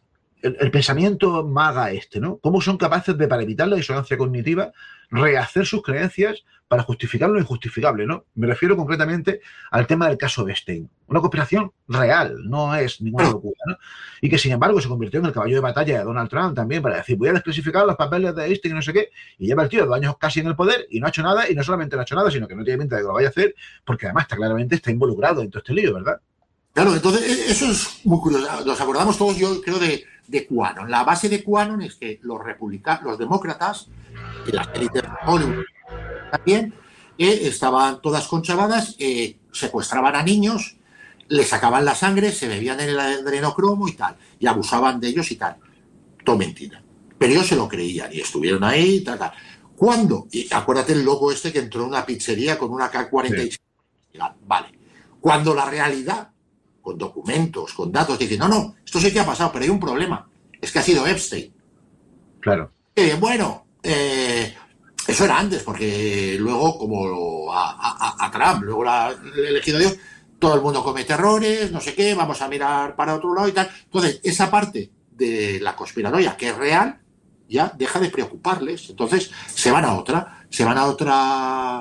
el, el pensamiento maga este, ¿no? Cómo son capaces de, para evitar la disonancia cognitiva, rehacer sus creencias para justificar lo injustificable, ¿no? Me refiero concretamente al tema del caso de Epstein. Una conspiración real, no es ninguna locura, ¿no? Y que, sin embargo, se convirtió en el caballo de batalla de Donald Trump también para decir, voy a desclasificar los papeles de Epstein y no sé qué, y lleva el tío dos años casi en el poder y no ha hecho nada, y no solamente no ha hecho nada, sino que no tiene pinta de que lo vaya a hacer, porque además está claramente está involucrado en todo este lío, ¿verdad? Claro, entonces eso es muy curioso. Nos acordamos todos, yo creo, de, de QAnon. La base de QAnon es que los republicanos, los demócratas y las élites de Hollywood también eh, estaban todas conchavadas, eh, secuestraban a niños, les sacaban la sangre, se bebían el adrenocromo y tal, y abusaban de ellos y tal. Todo mentira. Pero ellos se lo creían y estuvieron ahí, tal, tal. ¿Cuándo? Y acuérdate el loco este que entró en una pizzería con una K cuarenta y seis. Sí. Vale. Cuando la realidad, con documentos, con datos, dice, no, no, esto sí que ha pasado, pero hay un problema. Es que ha sido Epstein. Claro. Eh, bueno, eh, eso era antes, porque luego, como a, a, a Trump, luego la, el elegido Dios, todo el mundo comete errores, no sé qué, vamos a mirar para otro lado y tal. Entonces, esa parte de la conspiranoia, que es real, ya deja de preocuparles. Entonces, se van a otra, se van a otra...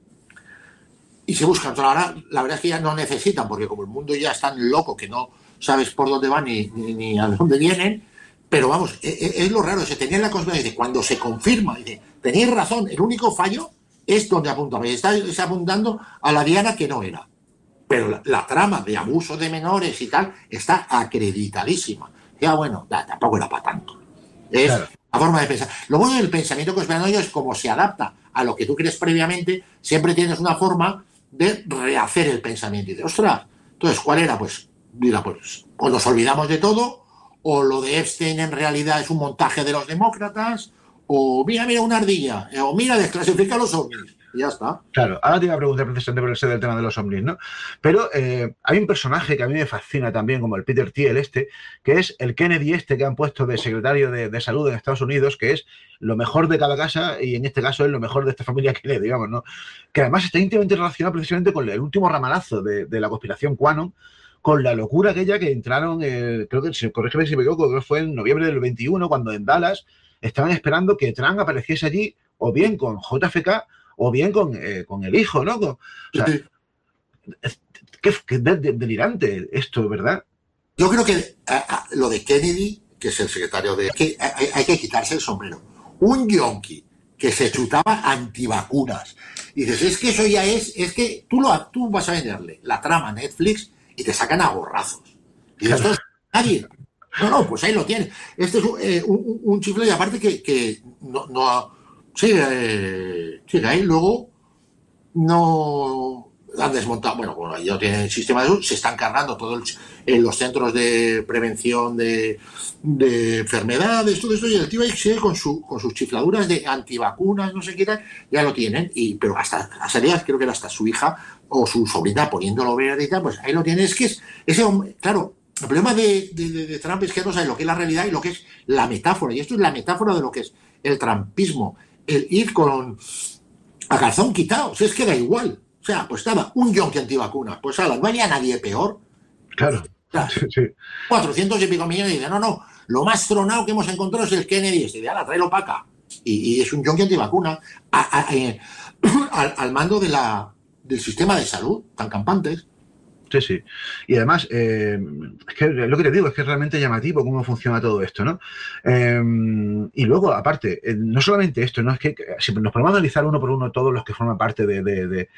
y se buscan otra. Ahora, la verdad es que ya no necesitan, porque como el mundo ya es tan loco que no sabes por dónde van ni, ni, ni a dónde vienen, pero vamos, es, es lo raro, se tenía en la conspiración, dice, cuando se confirma, dice, tenéis razón, el único fallo es donde apunta, está, está apuntando a la diana que no era. Pero la, la trama de abuso de menores y tal está acreditadísima. Ya bueno, ya, tampoco era para tanto. Es claro. La forma de pensar. Lo bueno del pensamiento conspiranoico es como se adapta a lo que tú crees previamente, siempre tienes una forma de rehacer el pensamiento. Y dices, ostras, entonces, ¿cuál era? Pues, mira, pues, o nos olvidamos de todo, o lo de Epstein en realidad es un montaje de los demócratas, o mira, mira una ardilla, o mira, desclasifica los ovnis. Y ya está. Claro, ahora te iba a preguntar precisamente por ese del tema de los ovnis, ¿no? Pero eh, hay un personaje que a mí me fascina también, como el Peter Thiel este, que es el Kennedy este que han puesto de secretario de, de salud en Estados Unidos, que es lo mejor de cada casa y en este caso es lo mejor de esta familia Kennedy, digamos, ¿no? Que además está íntimamente relacionado precisamente con el último ramalazo de, de la conspiración QAnon, con la locura aquella que entraron, eh, creo que, si corrígeme si me equivoco, creo que fue en noviembre del veintiuno, cuando en Dallas estaban esperando que Trump apareciese allí, o bien con J F K, o bien con, eh, con el hijo, ¿no? Con, o sea, es, qué, qué delirante esto, ¿verdad? Yo creo que a, a, lo de Kennedy, que es el secretario de... Que hay, hay que quitarse el sombrero. Un yonki que se chutaba antivacunas. Y dices, es que eso ya es... Es que tú, lo, tú vas a venderle la trama a Netflix y te sacan a gorrazos. Y esto es nadie. No, no, pues ahí lo tienes. Este es eh, un, un chifle y aparte que, que no... no sigue, eh, sigue ahí, luego no han desmontado, bueno, bueno, ya no tienen sistema de salud, se están cargando todos los centros de prevención de, de enfermedades, todo esto, y el tío ahí sigue con, su, con sus chifladuras de antivacunas, no sé qué tal, ya lo tienen, y, pero hasta a salida, creo que era hasta su hija o su sobrina poniéndolo verde y tal, pues ahí lo tienen, es que es ese hombre, claro. El problema de, de, de Trump es que no sabe lo que es la realidad y lo que es la metáfora, y esto es la metáfora de lo que es el trumpismo. El ir con a calzón quitado, o sea, es que da igual. O sea, pues estaba un yonki antivacuna, pues ala, no había nadie peor. Claro. O sea, sí, sí. cuatrocientos y pico millones y dice, no, no, lo más tronado que hemos encontrado es el Kennedy, este de ala, tráelo para acá. Y, y es un yonki antivacuna a, a, a, al, al mando de la, del sistema de salud, tan campantes. Sí, sí. Y además, eh, es que lo que te digo es que es realmente llamativo cómo funciona todo esto, ¿no? Eh, y luego, aparte, eh, no solamente esto, ¿no? Es que si nos ponemos a analizar uno por uno todos los que forman parte de, de, de,